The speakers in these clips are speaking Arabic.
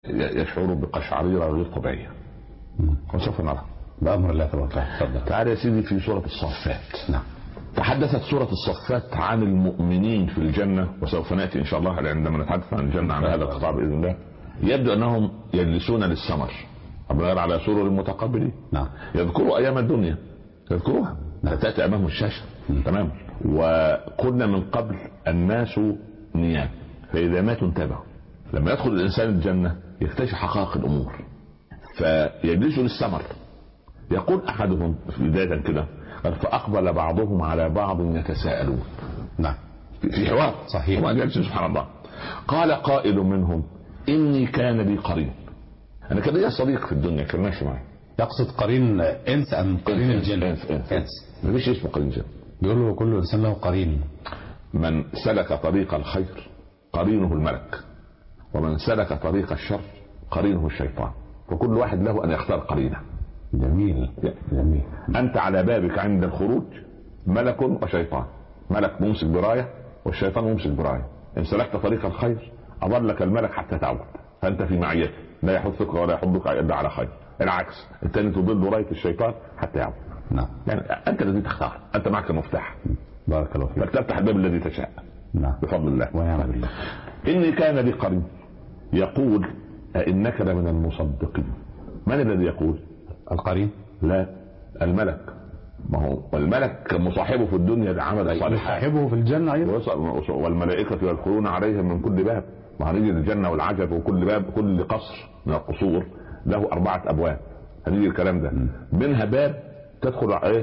يشعر بقشعريرة غير طبيعية، وسوف نرى بأمر الله تبارك وتعالى. تعال يا سيدي في سورة الصفات. نعم. تحدثت سورة الصفات عن المؤمنين في الجنة، وسوف نأتي إن شاء الله عندما نتحدث عن الجنة عن هذا القطاع بإذن الله. يبدو أنهم يجلسون للسمر على سرر متقابلين. نعم. يذكروا أيام الدنيا، يذكروها تأتي أمامهم الشاشة. تمام. وقلنا من قبل الناس نيام، فإذا ماتوا انتبهوا. لما يدخل الإنسان الجنة يكتشف حقائق الأمور، فيجلسوا للسمر. يقول أحدهم بداية كده فأقبل بعضهم على بعض يتساءلون. نعم. في حوار صحيح. سبحان الله. قال قائل منهم إني كان لي قرين. أنا كان لي صديق في الدنيا كان ماشي معي. يقصد قرين إنس أم قرين الجن؟ إنس. ما فيش اسمه قرين جن. بيقول له كل إنسان له قرين. من سلك طريق الخير قرينه الملك، ومن سلك طريق الشر قرينه الشيطان، وكل واحد له أن يختار قرينه. جميل. جميل. أنت على بابك عند الخروج ملك وشيطان، ملك ممسك براية والشيطان ممسك براية. إن سلكت طريق الخير أضلك الملك حتى تعود، فأنت في معيته لا يحثك ولا يحضك إلا على خير. العكس الثاني تضل راية الشيطان حتى يعود. نعم. يعني أنت الذي تختار، أنت معك المفتاح. بارك الله فيك. فتفتح الباب الذي تشاء. نعم. بفضل الله ونعم بالله. إني كان لي قرين يقول أئنك لمن المصدقين. من الذي يقول؟ القرين؟ لا، الملك. ما هو الملك كان مصاحبه في الدنيا بعمل صالح، مصاحبه في الجنة أيضا. والملائكة يدخلون عليهم من كل باب. ما هنيجي الجنة والعجب، وكل باب كل قصر من القصور له 4 أبواب. هنيجي الكلام ده منها باب تدخل عليه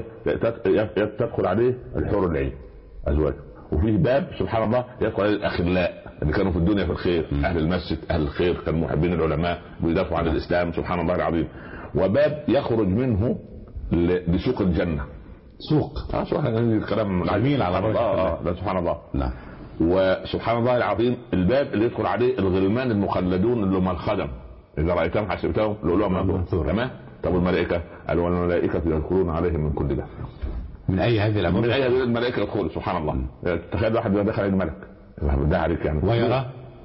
تدخل عليه الحور العين أزواج، وفيه باب سبحان الله يدخل عليه الأخلاء اللي كانوا في الدنيا في الخير، أهل المسجد أهل الخير كانوا محبين العلماء ويدافعوا عن الإسلام سبحان الله العظيم. وباب يخرج منه لسوق الجنة. سوق سوق الكلام جميل على لا سبحان الله. نعم. وسبحان الله العظيم الباب اللي يدخل عليه الغلمان المخلدون اللي هم الخدم، إذا رأيتهم حسبتهم لؤلؤا منثورا. تمام. طب الملائكة قالوا والملائكة يدخلون عليهم من كل باب. من أي هذه الأبواب؟ من أي هذه الملائكة يدخلوا سبحان الله. تخيل واحد دخل عليه الملك ده عليك يعني ويرى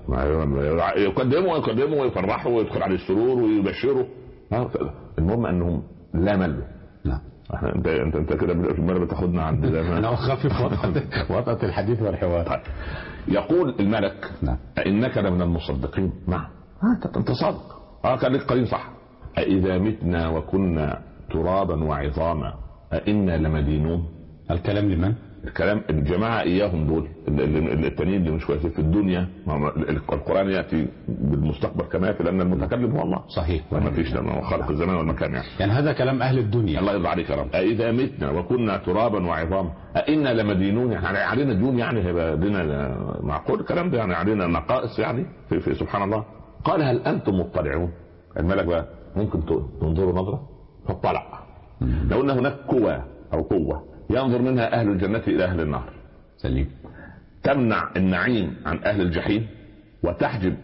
يقدمه ويفرحه ويدخل عليه السرور ويبشره. المهم أنهم لا ملوا. نعم. انت كده بتاخدنا عند انا اخفف وطأة الحديث والحوار. يقول الملك نعم. إنك لمن المصدقين. نعم. انت صادق. كان لك قرين صح. أإذا متنا وكنا ترابا وعظاما أإنا لمدينون. الكلام لمن؟ الكلام الجماعة إياهم دول التانيين اللي مش كويسين في الدنيا. القرآن يأتي بالمستقبل كما يأتي لأن المتكلم هو الله. صحيح. ما فيش خلق الزمان والمكان يعني هذا كلام أهل الدنيا. الله يرضى عليك يا رب. أإذا متنا وكنا ترابا وعظاما أإنا لمدينون. يعني علينا ديون، يعني هيبقى لنا معقول الكلام ده؟ يعني علينا نقائص يعني في سبحان الله. قال هل أنتم مطلعون؟ الملك بقى ممكن تنظروا نظرة. فاطلع. لو أن هناك قوة ينظر منها أهل الجنة إلى أهل النار سليم، تمنع النعيم عن أهل الجحيم وتحجب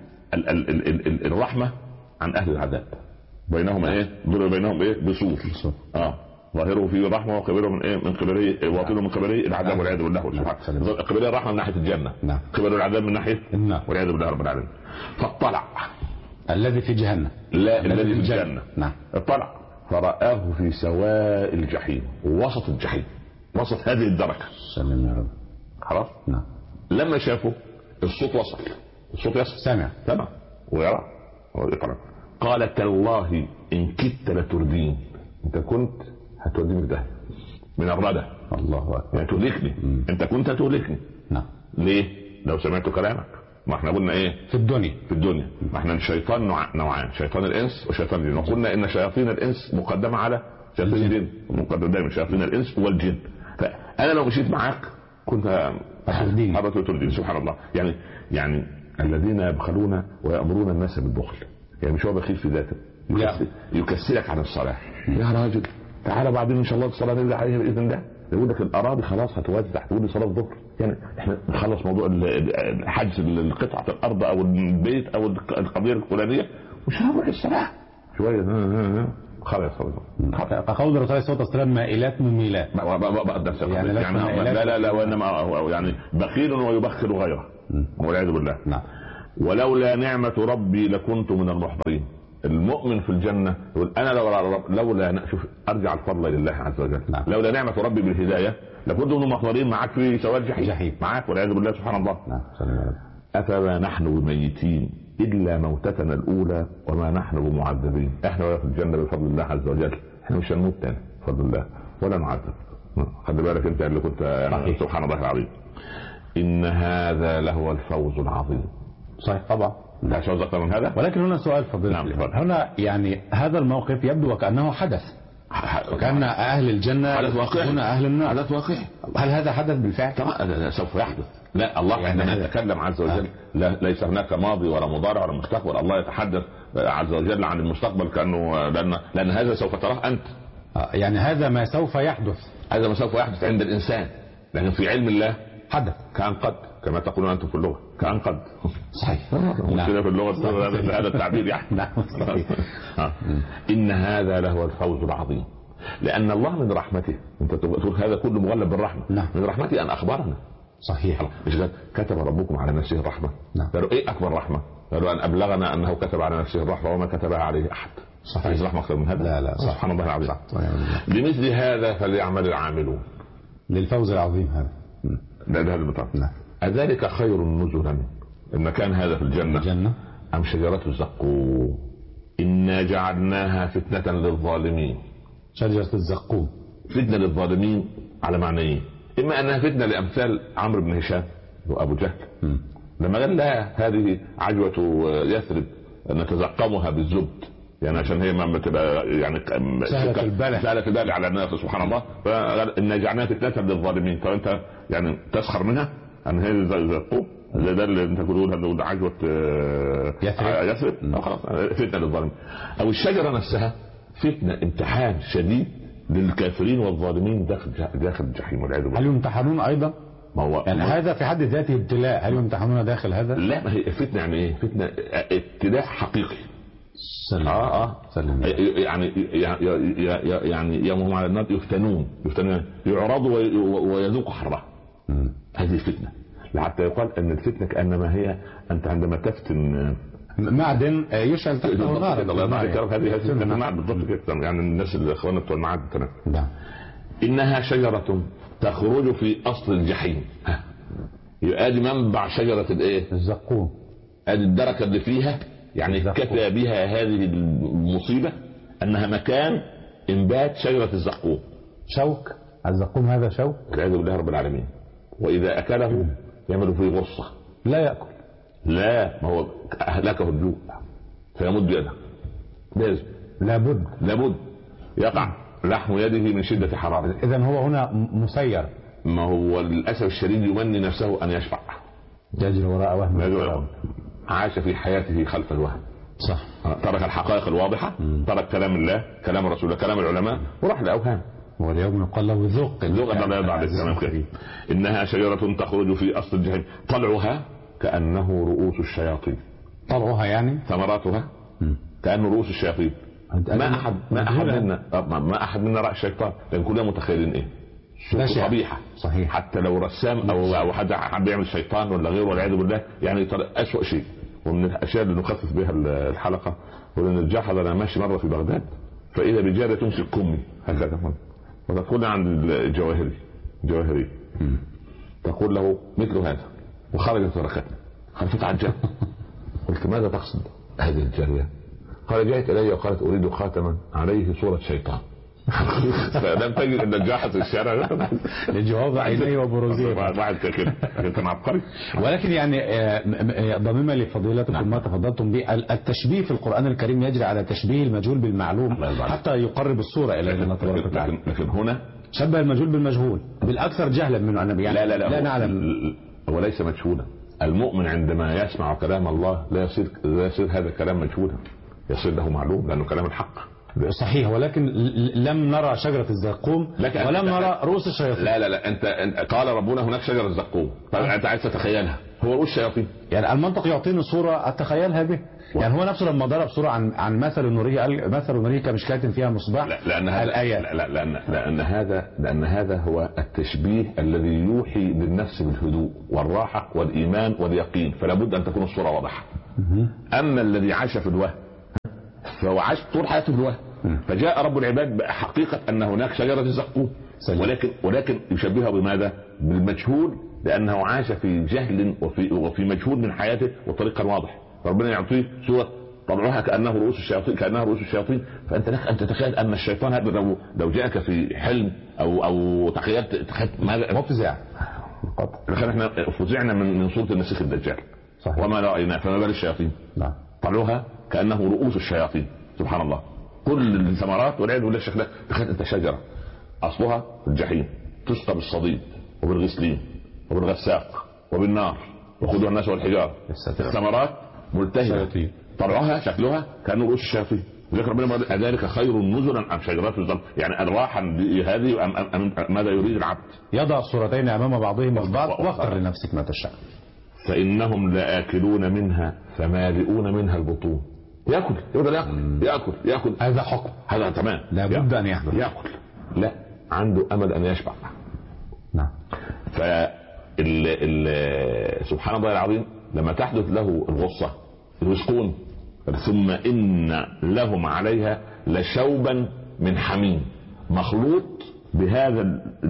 الرحمة عن أهل العذاب. بينهما إيه؟ ضرب بينهم إيه؟ بسور. ظاهره فيه الرحمة وقبله من إيه؟ من قبله واطنه من قبله العذاب والعياذ بالله سبحانه. قبله الرحمة من ناحية الجنة، قبله العذاب من ناحية النار والعياذ بالله رب العالمين. فاطلع الذي في جهنم، لا الذي في الجنة. نعم. اطلع فرآه في سواء الجحيم، وسط الجحيم، وسط هذه الدركة. سلام يا رب. خلاص. نعم. لما شافوا الصوت وصل، الصوت يصل، سمع ويرى ويقرأ. قال تالله إن كدت لتردين. انت كنت هتوديني في ده من الردى. الله أكبر. يعني تهلكني. انت كنت هتهلكني. نعم. ليه؟ لو سمعت كلامك. ما احنا قلنا ايه؟ في الدنيا ما احنا الشيطان نوعان، شيطان الانس وشيطان الجن. وقلنا ان شياطين الانس مقدمة على شياطين الجن، مقدم دايما شياطين الانس والجن. فانا لو مشيت معاك كنت هترديني. سبحان الله. يعني الذين يبخلون ويأمرون الناس بالبخل، يعني مش هو بخيل في ذاته، يكسلك عن الصلاة. يا راجل تعالى بعدين ان شاء الله الصلاة نرجع عليها باذن الله. يقول لك الاراضي خلاص هتوزع، تقول لي صلاه الظهر. يعني احنا نخلص موضوع حجز القطعه الارض او البيت او القضيه الفلانيه مش هنروح الصلاه شويه خلاص. قول الرسول صلى الله عليه وسلم مائلات مميلات. يعني لا وانما يعني بخيل ويبخل غيره والعياذ بالله. نعم. ولولا نعمة ربي لكنت من المحضرين. المؤمن في الجنة يقول انا لولا شوف ارجع الفضل لله عز وجل. نعم. لولا نعمة ربي بالهداية لكنت من المحضرين معك في سواد جحيم معك والعياذ بالله سبحان الله. نعم. أفما نحن بميتين إلا موتتنا الأولى وما نحن بمعذبين. احنا ولا في الجنة بفضل الله عز وجل، احنا مش هنموت تاني بفضل الله ولا نعذب. خلي بالك انت اللي كنت يعني سبحان الله العظيم. إن هذا لهو الفوز العظيم. صحيح طبعا. لا فوز أكثر من هذا. ولكن هنا سؤال فضيلة. نعم. هنا يعني هذا الموقف يبدو وكأنه حدث، وكأن أهل الجنة يكونون أهل النار. حدث واقعي. هل هذا حدث بالفعل؟ طبعا سوف يحدث. لا الله يعني عندما يتكلم عز وجل ليس هناك ماضي ولا مضارع ولا مستقبل. الله يتحدث عز وجل عن المستقبل كأنه لأن هذا سوف تراه أنت. يعني هذا ما سوف يحدث. هذا ما سوف يحدث عند الإنسان، لكن في علم الله حدث كان قد، كما تقولون أنتم في اللغة كان قد. صحيح. مشكلة في اللغة هذا التعبير يعني. نعم. إن هذا لهو الفوز العظيم. لأن الله من رحمته، أنت تقول هذا كله مغلب بالرحمة. نعم. من رحمته أن أخبرنا. صحيح. مش كتب ربكم على نفسه الرحمة. نعم. قالوا إيه أكبر رحمة؟ قالوا أن أبلغنا أنه كتب على نفسه الرحمة وما كتبها عليه أحد. صحيح. رحمة أكثر من هذا؟ لا سبحان الله العظيم. لمثل هذا فليعمل العاملون. للفوز العظيم هذا. ده هذا المطاف. نعم. أذلك خير نزلا المكان هذا في الجنة أم شجرة الزقوم إنا جعلناها فتنة للظالمين. شجرة الزقوم فتنة للظالمين على معنيين، إما أنها فتنة لأمثال عمرو بن هشام وأبو جهل لما قال لا هذه عجوة يثرب نتزقمها بالزبد، يعني عشان هي ما بتبقى يعني سهلة البال على الناس سبحان الله. فقال إنا جعلناها فتنة للظالمين. فأنت يعني تسخر منها أن هي الزقوم ده اللي انت تقولها عجوة يثرب خلاص فتنة للظالمين. او الشجرة نفسها فتنة امتحان شديد للكافرين والظالمين داخل الجحيم والعياذ بالله. هل يمتحنون ايضا؟ ما هو يعني هذا في حد ذاته ابتلاء، هل يمتحنون داخل هذا؟ لا ما هي فتنة يعني ايه؟ فتنة ابتلاء حقيقي. سلم. يعني يوم على النار يفتنون يعرضوا ويذوقوا حرها. هذه الفتنة حتى يقال ان الفتنة كأنما هي انت عندما تفتن معدن يشعل تحته نار. الله يكرم هذه الفتنة بالضبط كده. يعني الناس اللي اخواننا بتوع المعادن انها شجرة تخرج في اصل الجحيم. ادي منبع شجرة الايه؟ الزقوم. ادي الدركة اللي فيها يعني كفى بها هذه المصيبة انها مكان انبات شجرة الزقوم. شوك الزقوم هذا شوك والعياذ بالله رب العالمين. واذا اكله يعمل فيه غصة لا يأكل. لا ما هو أهلكه الجوع فيمد يده لازم لابد يقع لحم يده من شدة حرارة. إذن هو هنا مسير. ما هو للأسف الشديد يمني نفسه أن يشفع يجري وراء وهم. عاش في حياته خلف الوهم. صح. ترك الحقائق الواضحة ترك كلام الله كلام الرسول كلام العلماء وراح لأوهام. واليوم يقال له ذوق أن لا يضع الكلام. إنها شجرة تخرج في أصل الجحيم طلعها كأنه رؤوس الشياطين. طلعها يعني ثمراتها كأنه رؤوس الشياطين. ما أحد منا رأى الشيطان لأن كلنا متخيلين إيه صورة قبيحة. صحيح. حتى لو رسام أو حد يعمل شيطان ولا غيره والعياذ بالله يعني أسوأ شيء. ومن الأشياء اللي نخفف بها الحلقة ولأن الجحظ أنا ماشي مرة في بغداد فإذا بجارة تمسك كمي هكذا وتقول عند الجواهري تقول له مثل هذا وخرجت وركتني. خلفت عجب قلت ماذا تقصد هذه الجارية؟ قال جاءت إلي وقالت أريد خاتما عليه صورة شيطان. فلم تجد أن الجاحظ في الشارع لجواب عينيه وبروزيه واحد كده كان عبقري. ولكن يعني ضميما لفضيلتكم ما تفضلتم به التشبيه في القرآن الكريم يجري على تشبيه المجهول بالمعلوم حتى يقرب الصورة إلى الله تبارك وتعالى. لكن هنا شبه المجهول بالمجهول بالأكثر جهلا منه النبي يعني لا نعلم. وليس مجهولا. المؤمن عندما يسمع كلام الله لا يصير هذا الكلام مجهولا يصير له معلوم لأنه كلام الحق. صحيح. ولكن لم نرى شجرة الزقوم ولم نرى رؤوس الشياطين. لا انت قال ربنا هناك شجرة الزقوم فانت عايز تتخيلها هو رؤوس الشياطين. يعني المنطق يعطيني صورة أتخيلها به. يعني هو نفسه لما ضرب صورة عن مثل نوريه قال مثل نوريه كمشكاة فيها مصباح. لا لأن هذا الآية. لا لأن هذا هو التشبيه الذي يوحي للنفس بالهدوء والراحة والإيمان واليقين، فلا بد أن تكون الصورة واضحة. أما الذي عاش في الوهم فهو عاش طول حياته في الوهم، فجاء رب العباد بحقيقة أن هناك شجرة زقوم، ولكن يشبهها بماذا؟ بالمجهول، لأنه عاش في جهل وفي مجهول من حياته والطريق واضح، فربنا يعطيه صورة طبعها كأنه رؤوس الشياطين. فأنت لك أن تتخيل أن الشيطان هذا لو جاءك في حلم أو تخيلت ماذا مفزع. احنا فزعنا من صورة المسيح الدجال. صحيح. وما رأينا، فما بال الشياطين؟ نعم. طلعوها كأنه رؤوس الشياطين. سبحان الله. كل الثمرات والعياذ بالله شكلها. تخيل انت شجرة اصلها الجحيم تسقى بالصديد وبالغسلين وبالغساق وبالنار وخذوها الناس والحجار. الثمرات ملتهبة، طلعوها شكلها كأنه رؤوس الشياطين. وذكر ربنا ذلك خير نزلا ام شجرات الظلم، يعني الراحا بهذه أم ماذا يريد العبد؟ يضع صورتين امام بعضهم البعض واختر لنفسك ما تشاء. فإنهم لآكلون منها فمالئون منها البطون. يأكل. هذا حكم، هذا تمام، لا بد أن يأكل. لا، عنده أمل أن يشبع. نعم. سبحان الله العظيم، لما تحدث له الغصة يسقون، ثم إن لهم عليها لشوبا من حميم مخلوط بهذا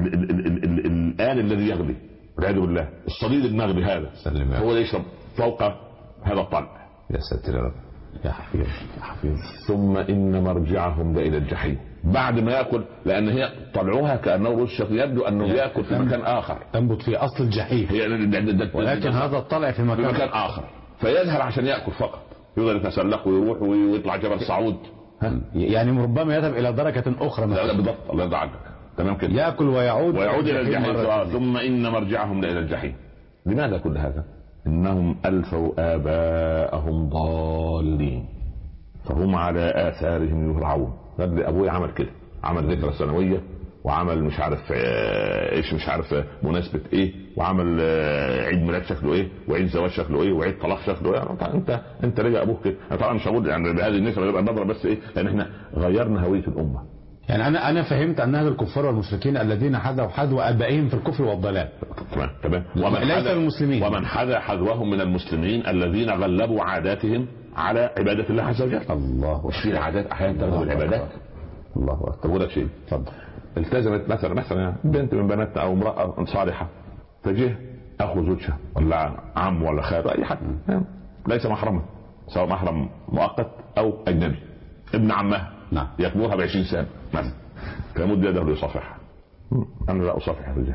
الآن الذي يغلي والعياذ بالله، الصديد المغلي هذا هو يشرب فوق هذا الطلع. يا ساتر يا رب، يا حفيظ. ثم إن مرجعهم لإلى الجحيم. بعد ما يأكل، لأن هي طلعوها كأنه رؤوس الشياطين، يبدو أنه يأكل في مكان آخر، تنبت في أصل الجحيم، ولكن هذا الطلع في مكان آخر، فيذهب عشان يأكل فقط، يقدر يتسلق ويروح ويطلع جبل صعود. يعني ربما يذهب إلى درجة أخرى. لا بالضبط، الله يرضى عنك، تمام كده، يأكل ويعود إلى الجحيم. ثم إن مرجعهم لإلى الجحيم. لماذا كل هذا؟ إنهم ألفوا آباءهم ضالين فهم على آثارهم يهرعون. أبوي عمل كده، عمل ذكرى سنوية، وعمل مش عارف ايش، مش عارف مناسبة ايه، وعمل عيد ميلاد شكله ايه، وعيد زواج شكله ايه، وعيد طلاق شكله ايه. انت رجع ابوك كده. طبعا مش هقول يعني بهذه النسبة غير النظرة، بس ايه، لان احنا غيرنا هوية الامة. يعني انا فهمت ان هذا الكفار والمشركين الذين حذوا ابائهم في الكفر والضلال. تمام. ليس المسلمين، ومن حذا حذوهم من المسلمين الذين غلبوا عاداتهم على عبادة الله عز وجل. الله. وفي العادات احيانا تغلب العبادات. الله اكبر. أقول لك شيء، اتفضل. التزمت مثلا بنت من بناتنا او امرأة صالحة، فجه اخو زوجها ولا عم ولا خال اي حد ليس محرما، سواء محرم مؤقت او اجنبي، ابن عمها، نعم، يكبرها ب20 سنة مثلا، فيمد يده ليصافحها. انا لا اصافح الرجال.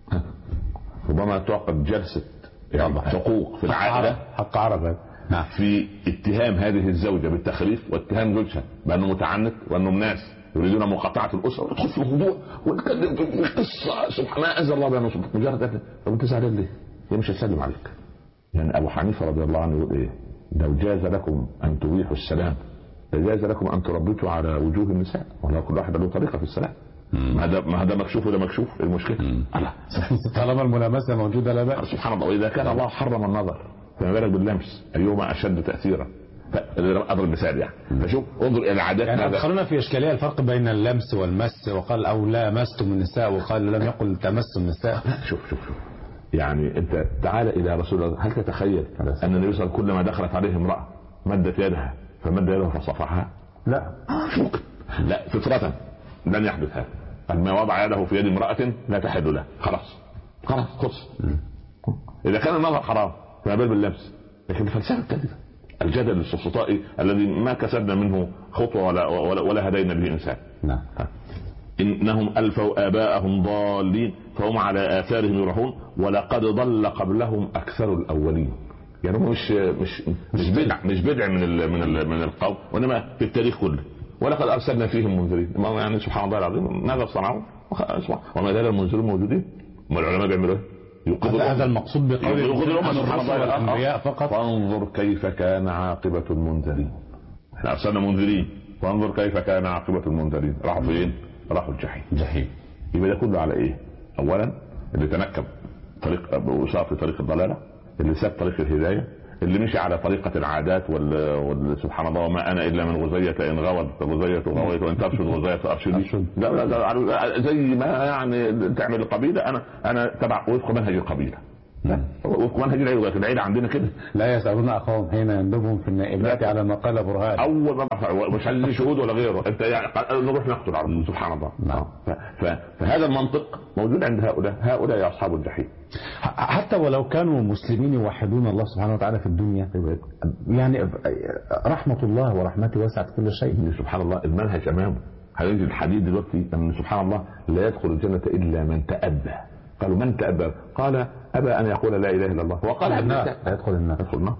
ربما تعقد جلسة يعني حقوق في العائلة، حق عرب، نعم، في اتهام هذه الزوجة بالتخريف واتهام زوجها بانه متعنت وانهم ناس يريدون مقاطعة الأسرة، وتدخل في الموضوع ونتكلم في القصة. سبحان ما أنزل الله بأنه مجرد. طب أنت زعلان ليه؟ هي مش هتسلم عليك. يعني أبو حنيفة رضي الله عنه يقول إيه؟ لو جاز لكم أن تبيحوا السلام لجاز لكم أن تربطوا على وجوه النساء، ولا كل واحد له طريقة في السلام. ما هذا مكشوف وده مكشوف، المشكلة طالما الملامسة موجودة لا بأس. سبحان الله. وإذا كان الله حرم النظر فما بالك باللمس، أيهما أشد تأثيرا؟ اضرب مثال يعني. فشوف انظر الى العادات. يعني ادخلنا في اشكاليه الفرق بين اللمس والمس، وقال او لامستم النساء، وقال لم يقل تمسوا النساء. شوف يعني انت تعال الى رسول الله، هل تتخيل ان النبي صلى الله عليه وسلم كلما دخلت عليه امراه مدت يدها فمد يده فصفحها؟ لا لا، فطرة لن يحدث هذا. فلما وضع يده في يد امراه لا تحل له، خلاص خلص. اذا كان النظر حرام فما بال باللمس. لكن الفلسفه كذبه، الجدل السفسطائي الذي ما كسبنا منه خطوة ولا هدينا به إنسان. نعم. إنهم ألفوا آباءهم ضالين فهم على آثارهم يرهون ولقد ضل قبلهم أكثر الأولين. يعني هو مش بدع من القوم، وإنما في التاريخ كله. ولقد أرسلنا فيهم منذرين. يعني سبحان الله العظيم، ماذا صنعوا؟ وما زال المنذرون موجودين. ما العلماء بيعملوا إيه؟ هذا المقصود بقول الأنبياء فقط. فانظر كيف كان عاقبة المنذرين. احنا أرسلنا منذرين، فانظر كيف كان عاقبة المنذرين. راحوا فين؟ راحوا الجحيم. يبقى ده كله على ايه؟ اولا اللي تنكب طريق وصار في طريق الضلالة، اللي ساب طريق الهدايه، اللي مشي على طريقه العادات سبحان الله وما انا الا من غزيه ان غوت غزيه غويت وان ترشد غزيه ارشدي. لا زي ما يعني تعمل القبيله، انا تبع وفق منهج القبيله، وفق منهج العيله عندنا كده. لا يسالون اخاهم حين يندبهم في النائبات على ما قال برهان. اول ما مش عايزين شهود ولا غيره، انت يعني نروح نقتل عرب. سبحان الله. فهذا المنطق موجود عند هؤلاء اصحاب الجحيم. حتى ولو كانوا مسلمين يوحدون الله سبحانه وتعالى في الدنيا، يعني رحمة الله ورحمته وسعت كل شيء. سبحان الله المنهج امامه. هيجي الحديث دلوقتي ان سبحان الله لا يدخل الجنة الا من تأبى. قالوا من تأبى؟ قال ابى ان يقول لا اله الا الله. وقال لا يدخل النار. يدخل النار.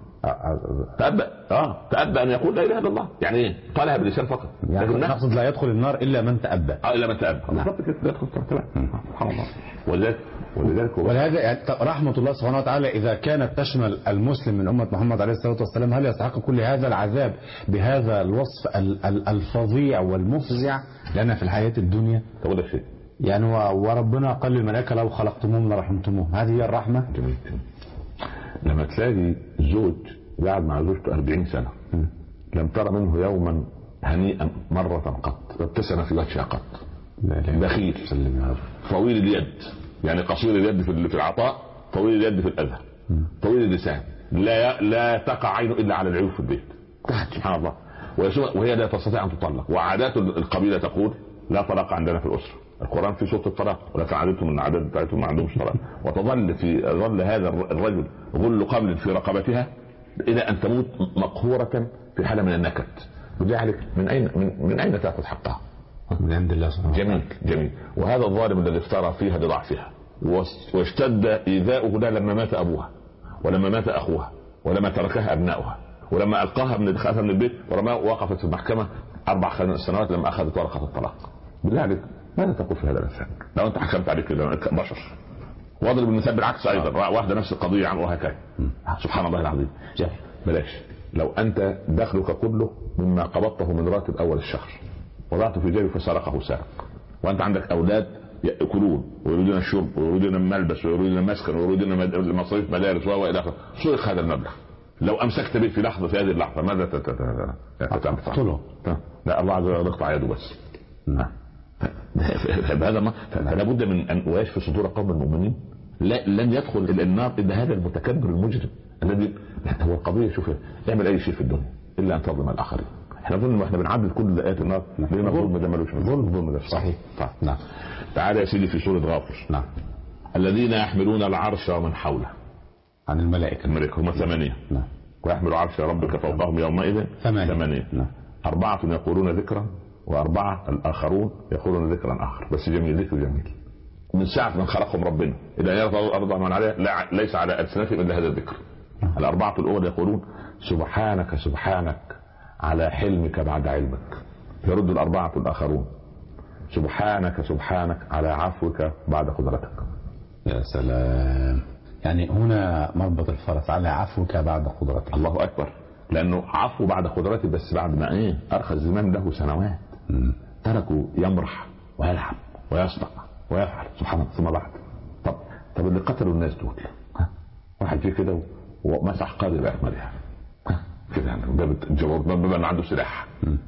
تأبى ان يقول لا اله الا الله، يعني ايه؟ قالها باللسان فقط. يعني نقصد لا يدخل النار الا من تأبى. الا من تأبى بالضبط كده يدخل. سبحان الله. ولهذا يعني رحمة الله سبحانه وتعالى إذا كانت تشمل المسلم من أمة محمد عليه الصلاة والسلام، هل يستحق كل هذا العذاب بهذا الوصف الفظيع والمفزع لنا في الحياة الدنيا؟ تقول لك شيء يعني وربنا قال للملائكة لو خلقتموهم لرحمتموهم، هذه هي الرحمة. جميل. لما تلاقي زوج قاعد مع زوجته 40 سنة لم ترى منه يوما هنيئا مرة قط، ابتسم في وجهها قط، بخيل طويل اليد، يعني قصير اليد في العطاء، طويل اليد في الاذى، طويل اللسان، لا تقع عينه الا على العيوب في البيت. سبحان الله. وهي لا تستطيع ان تطلق، وعادات القبيله تقول لا طلاق عندنا في الاسره. القران في سوره الطلاق، ولكن عادتهم من العادات بتاعتهم ما عندهمش طلاق. ظل هذا الرجل غل قبل في رقبتها الى ان تموت مقهوره في حاله من النكد. وذلك من اين تاخذ حقها؟ من عند الله سبحانه وتعالى. جميل. وهذا الظالم الذي افترى فيها لضعفها واشتد ايذاؤه لها لما مات ابوها، ولما مات اخوها، ولما تركها ابناؤها، ولما القاها من دخلها من البيت ورماها، وقفت في المحكمه 4 سنوات لما اخذت ورقه الطلاق. بالله عليك ماذا تقول في هذا الانسان؟ لو انت حكمت عليك بشر. واضرب المثال بالعكس ايضا، واحده نفس القضيه عنه وهكذا. سبحان الله العظيم. بلاش لو انت دخلك كله مما قبضته من راتب اول الشهر وضعته في جيبه فسرقه سارق، وانت عندك اولاد ياكلون ويريدون الشرب ويريدون الملبس ويريدون المسكن ويريدون مصاريف مدارس والى اخره، سرق هذا المبلغ. لو امسكت به في لحظه، في هذه اللحظه ماذا تقتله؟ لا الله عز وجل يقطع يده بس. فهذا فلا بد من ان اواجه في صدور قوم المؤمنين لن يدخل النار الا هذا المتكبر المجرم الذي هو القضيه. شوف اعمل اي شيء في الدنيا الا ان تظلم الاخرين. احنا نظن واحنا بنعدل كل ايات النار لان الظلم ده ملوش ظلم ده صحيح. نعم. تعال يا سيدي في سوره غافر. نعم. الذين يحملون العرش ومن حوله عن الملائكه هم 8. نعم. ويحمل عرش ربك فوقهم يومئذ 8. نعم. 4 يقولون ذكرا و4 الآخرون يقولون ذكرا آخر. بس جميل، ذكر جميل. من ساعة من خلقهم ربنا إذا يرضى الأرض من عليها ليس على ألسنتهم إلا هذا الذكر. 4 الأول يقولون سبحانك سبحانك على حلمك بعد علمك. يرد 4 الآخرون سبحانك سبحانك على عفوك بعد قدرتك. يا سلام. يعني هنا مربط الفرس على عفوك بعد قدرتك. الله أكبر. لأنه عفو بعد قدرته، بس بعد ما أرخى الزمان له سنوات. تركوا يمرح ويلعب ويصدق ويفعل سبحان الله. ثم بعد طب اللي قتلوا الناس دول واحد جه كده ومسح قاضي بأكملها كده، يعني باب عنده سلاح.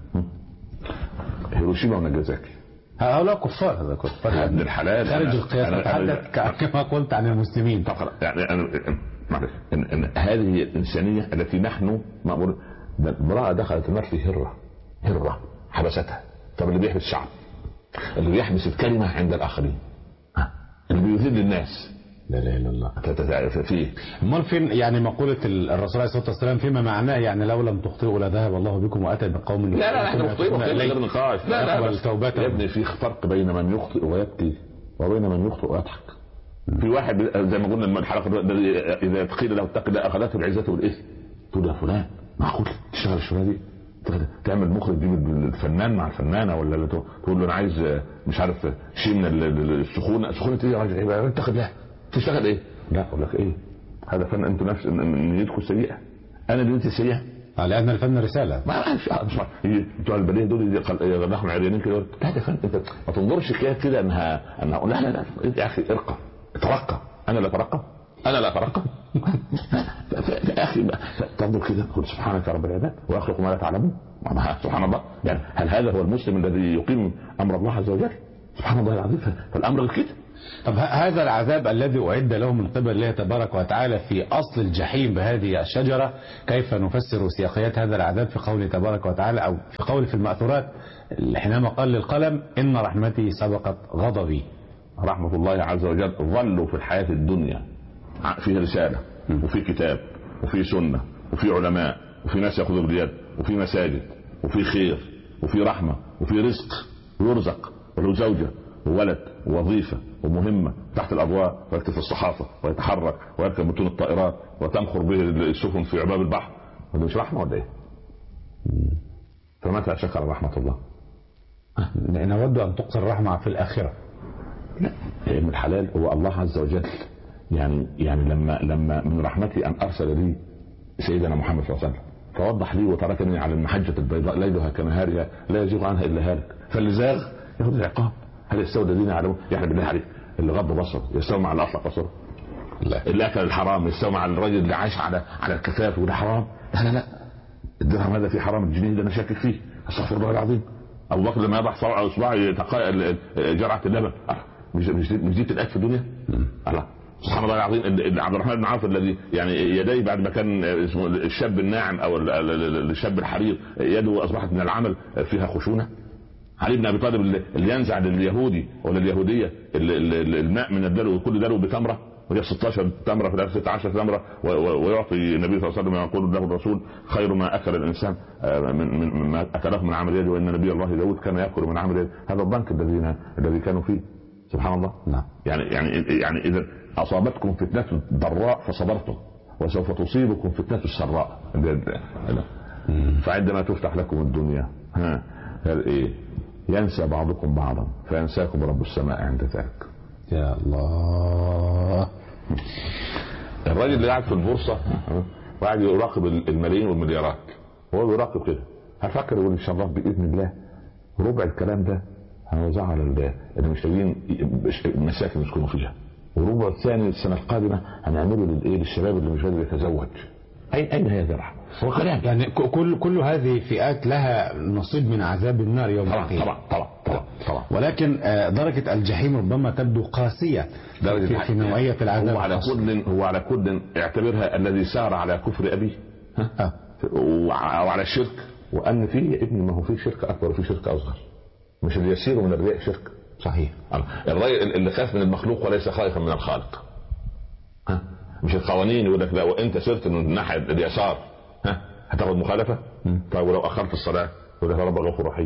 هيروشيما وناجازاكي هؤلاء كفار. هذا كفار ابن الحلال خارج القياس. نتحدث كما قلت عن المسلمين. يعني أنا معلش إن هذه الإنسانية التي نحن مأمور. امرأة دخلت النار في هرة حبستها. طب اللي بيحبس الشعب، اللي بيحبس الكلمة عند الآخرين، اللي بيذل الناس، لا اله الا الله. فيه امال فين يعني مقولة الرسول عليه الصلاة والسلام فيما معناه يعني لو لم تخطئوا لذهب الله بكم واتى بقوم. لا احنا مخطئين غير نقاش. لا يا ابني في فرق بين من يخطئ ويبكي وبين من يخطئ ويضحك. في واحد زي ما قلنا الحلقة اذا قيل له اتق الله اخذته العزة والاثم. تقول يا فلان معقول تشتغل الشغلانة دي؟ تعمل مخرج تجيب الفنان مع الفنانة، ولا تقول له انا عايز مش عارف شيء من السخونة ايه يا راجل؟ اتق الله تشتغل ايه؟ لا اقول لك ايه هذا فن. انتوا نفس نيتكم سيئة، انا نيتي سيئة. لان الفن رسالة. مش بتوع البليه دول يغنحوا عريانين كده. لا ده فن. انت ما تنظرش كده انها لا يا اخي ارقى اترقى. انا لا اترقى يا اخي تنظر كده تقول سبحانك يا رب العباد ويخلق ما لا تعلمون. سبحان الله. يعني هل هذا هو المسلم الذي يقيم امر الله عز وجل؟ سبحان الله العظيم. فالامر كده. طب هذا العذاب الذي أعد له من قبل الله تبارك وتعالى في أصل الجحيم بهذه الشجرة، كيف نفسر سياقيات هذا العذاب في قوله تبارك وتعالى أو في قول في المأثورات حينما قال للقلم إن رحمتي سبقت غضبي؟ رحمة الله عز وجل ظلوا في الحياة الدنيا فيه رسالة وفي كتاب وفي سنة وفي علماء وفي ناس يأخذوا باليد وفي مساجد وفي خير وفي رحمة وفي رزق ويرزق وله زوجة وولد ووظيفة ومهمة تحت الأضواء ويكتب في الصحافة ويتحرك ويركب متون الطائرات وتمخر به السفن في عباب البحر. وده مش رحمة ولا ايه؟ فمتى شكر رحمة الله؟ نود أن تقصر الرحمة في الآخرة. لا من الحلال هو الله عز وجل. يعني لما من رحمتي أن أرسل لي سيدنا محمد صلى الله عليه وسلم فوضح لي وتركني على المحجة البيضاء ليلها كنهارها لا يزيغ عنها إلا هالك. فاللي زاغ ياخذ العقاب. هل يستوي الذين يعلمون؟ يعني بالله عليك اللي غض بصره يستوي مع اللي اطلق بصره؟ لا. اللي اكل الحرام يستوي مع الرجل اللي عاش على الكفاف وده حرام؟ لا. الدرهم هذا في حرام، الجنيه ده انا شاكك فيه. استغفر الله العظيم. ابو بكر لما يضع صباعه اصبعه جرعه اللبن مش دي تتاكل في الدنيا؟ الله سبحان الله العظيم. عبد الرحمن بن عوف الذي يعني يديه بعد ما كان اسمه الشاب الناعم او الشاب الحرير يده اصبحت من العمل فيها خشونه. علي بن ابي طالب اللي ينزع لليهودي ولا اليهوديه الماء من الدلو وكل دلو بتمره وهي 16 تمره في الاخر 16 تمره ويعطي النبي صلى الله عليه وسلم يقول له الرسول خير ما اكل الانسان من ما اكله من عمل يده وان نبي الله داود كان ياكل من عمل يده. هذا الضنك الذي كانوا فيه. سبحان الله. نعم. يعني اذا اصابتكم فتنه ضراء فصبرتم وسوف تصيبكم فتنه السراء. فعندما تفتح لكم الدنيا قال ايه؟ ينسى بعضكم بعضا فينساكم رب السماء عند ذلك. يا الله. الراجل اللي قاعد في البورصه وقاعد يراقب الملايين والمليارات هو بيراقب كده هفكر يقول ان شاء الله باذن الله ربع الكلام ده هنوزعه على اللي مش لاقيين المساكن يسكنوا فيها، وربع الثاني السنه القادمه هنعمله للشباب اللي مش قادر يتزوج. اين هذا الرحمه؟ هو كلام يعني كل هذه فئات لها نصيب من عذاب النار يوم القيامه. طبعا. ولكن درجه الجحيم ربما تبدو قاسيه في نوعيه العذاب. هو على كل اعتبرها الذي سار على كفر ابيه وعلى الشرك، وان فيه ابن ما هو فيه شرك اكبر وفيه شرك اصغر. مش اللي يسير من الرياء شرك. صحيح. الراجل اللي خاف من المخلوق وليس خائفا من الخالق. مش القوانين يقول لك لا وانت سرت من الناحيه اليسار هتاخد مخالفه. طيب ولو اخرت الصلاه يقول لك رب غفور رحيم.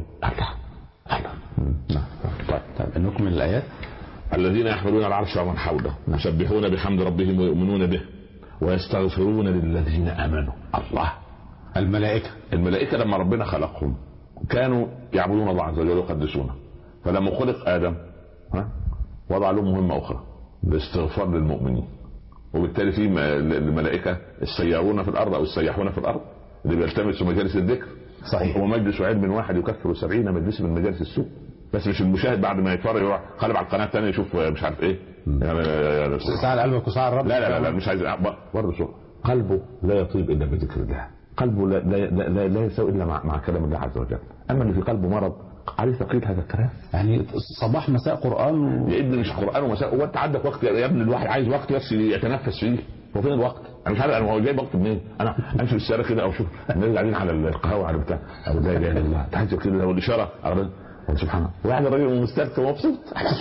طيب نكمل الايات. الذين يحملون العرش ومن حوله يسبحون بحمد ربهم ويؤمنون به ويستغفرون للذين امنوا. الله. الملائكه لما ربنا خلقهم كانوا يعبدون الله عز وجل ويقدسونه، فلما خلق ادم وضع له مهمه اخرى الاستغفار للمؤمنين. وبالتالي في الملائكه السيارون في الارض او السياحون في الارض اللي بيلتمسوا مجالس الذكر. صحيح. ومجلس علم واحد يكفر 70 مجلس من مجالس السوء. بس مش المشاهد بعد ما يتفرج يروح قلب على القناه الثانيه يشوف مش عارف ايه ساعة قلبك وساعة الرب. لا مش عايز برضه شو قلبه لا يطيب الا بذكر الله. قلبه لا يساوي الا مع كلام الله عز وجل. اما اللي في قلبه مرض عليه ثقيل هذا الكلام. يعني صباح مساء قران يا ابني مش قران ومساء. هو انت عندك وقت يا ابني؟ الواحد عايز وقت بس يتنفس فيه. هو فين الوقت؟ انا مش عارف انا هو جايب وقت منين. انا امشي في الشارع كده او اشوف الناس قاعدين على القهوه على بتاع او لا اله الا الله تحجب كده لو الاشاره سبحان الله. واحد الراجل مسترخي ومبسوط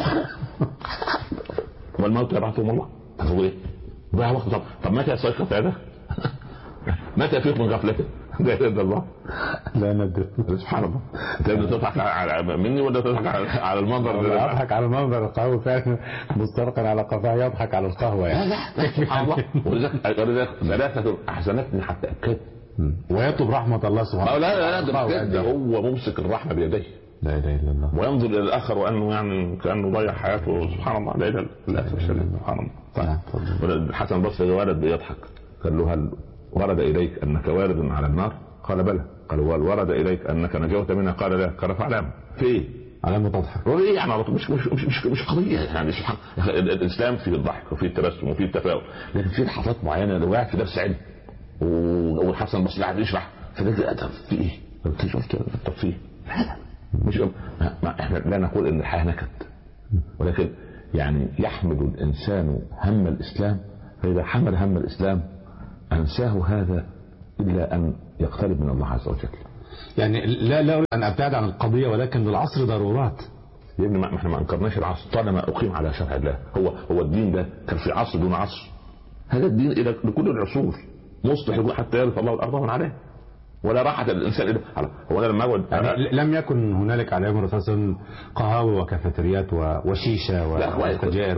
والموت يبعثهم الله. طب ايه؟ ضيع وقت. طب متى يستيقظ هذا؟ متى يفيق من غفلته؟ لا اله الا الله. لا ندري. سبحان الله. انت بتضحك مني ولا تضحك على المنظر؟ لا اضحك على المنظر. القهوه فعلا مسترقا على قفاه يضحك على القهوه يعني. لا سبحان الله. ولذلك ثلاثه احسنتني حتى اكد ويطلب رحمه الله سبحانه وتعالى. لا هو ممسك الرحمه بيديه. لا اله الا الله. وينظر الى الاخر وانه يعني كانه ضيع حياته. سبحان الله. لا اله الا الله. سبحان الله. الحسن البصري ولد بيضحك قال له هل ورد اليك انك وارد على النار؟ قال بلى. قال ورد اليك انك نجوت منها؟ قال لا. قال فاعلم في علامة تضحك ايه يعني مش قضيه يعني. سبحان الاسلام فيه الضحك وفيه التبسم وفيه التفاؤل، لكن في لحظات معينه لو قاعد في درس علم والحسن البصري قاعد يشرح فده في ايه؟ انت شفت طب في مش ما احنا لا نقول ان الحياه نكد، ولكن يعني يحمل الانسان هم الاسلام، فاذا حمل هم الاسلام انساه هذا الا ان يقترب من الله عز وجل. يعني لا أريد أن أبتعد عن القضية، ولكن للعصر ضرورات يا ابني. ما احنا ما انكرناش العصر طالما اقيم على شرع الله. هو الدين ده كان في عصر دون عصر. هذا الدين الى لكل العصور مصلح حتى يرث الله الارض من عليه، ولا راحة الانسان الى هو انا لما اقعد يعني لم يكن هنالك على ايام الرسول صلى الله عليه وسلم قهاوي وكافيتريات وشيشه وسجائر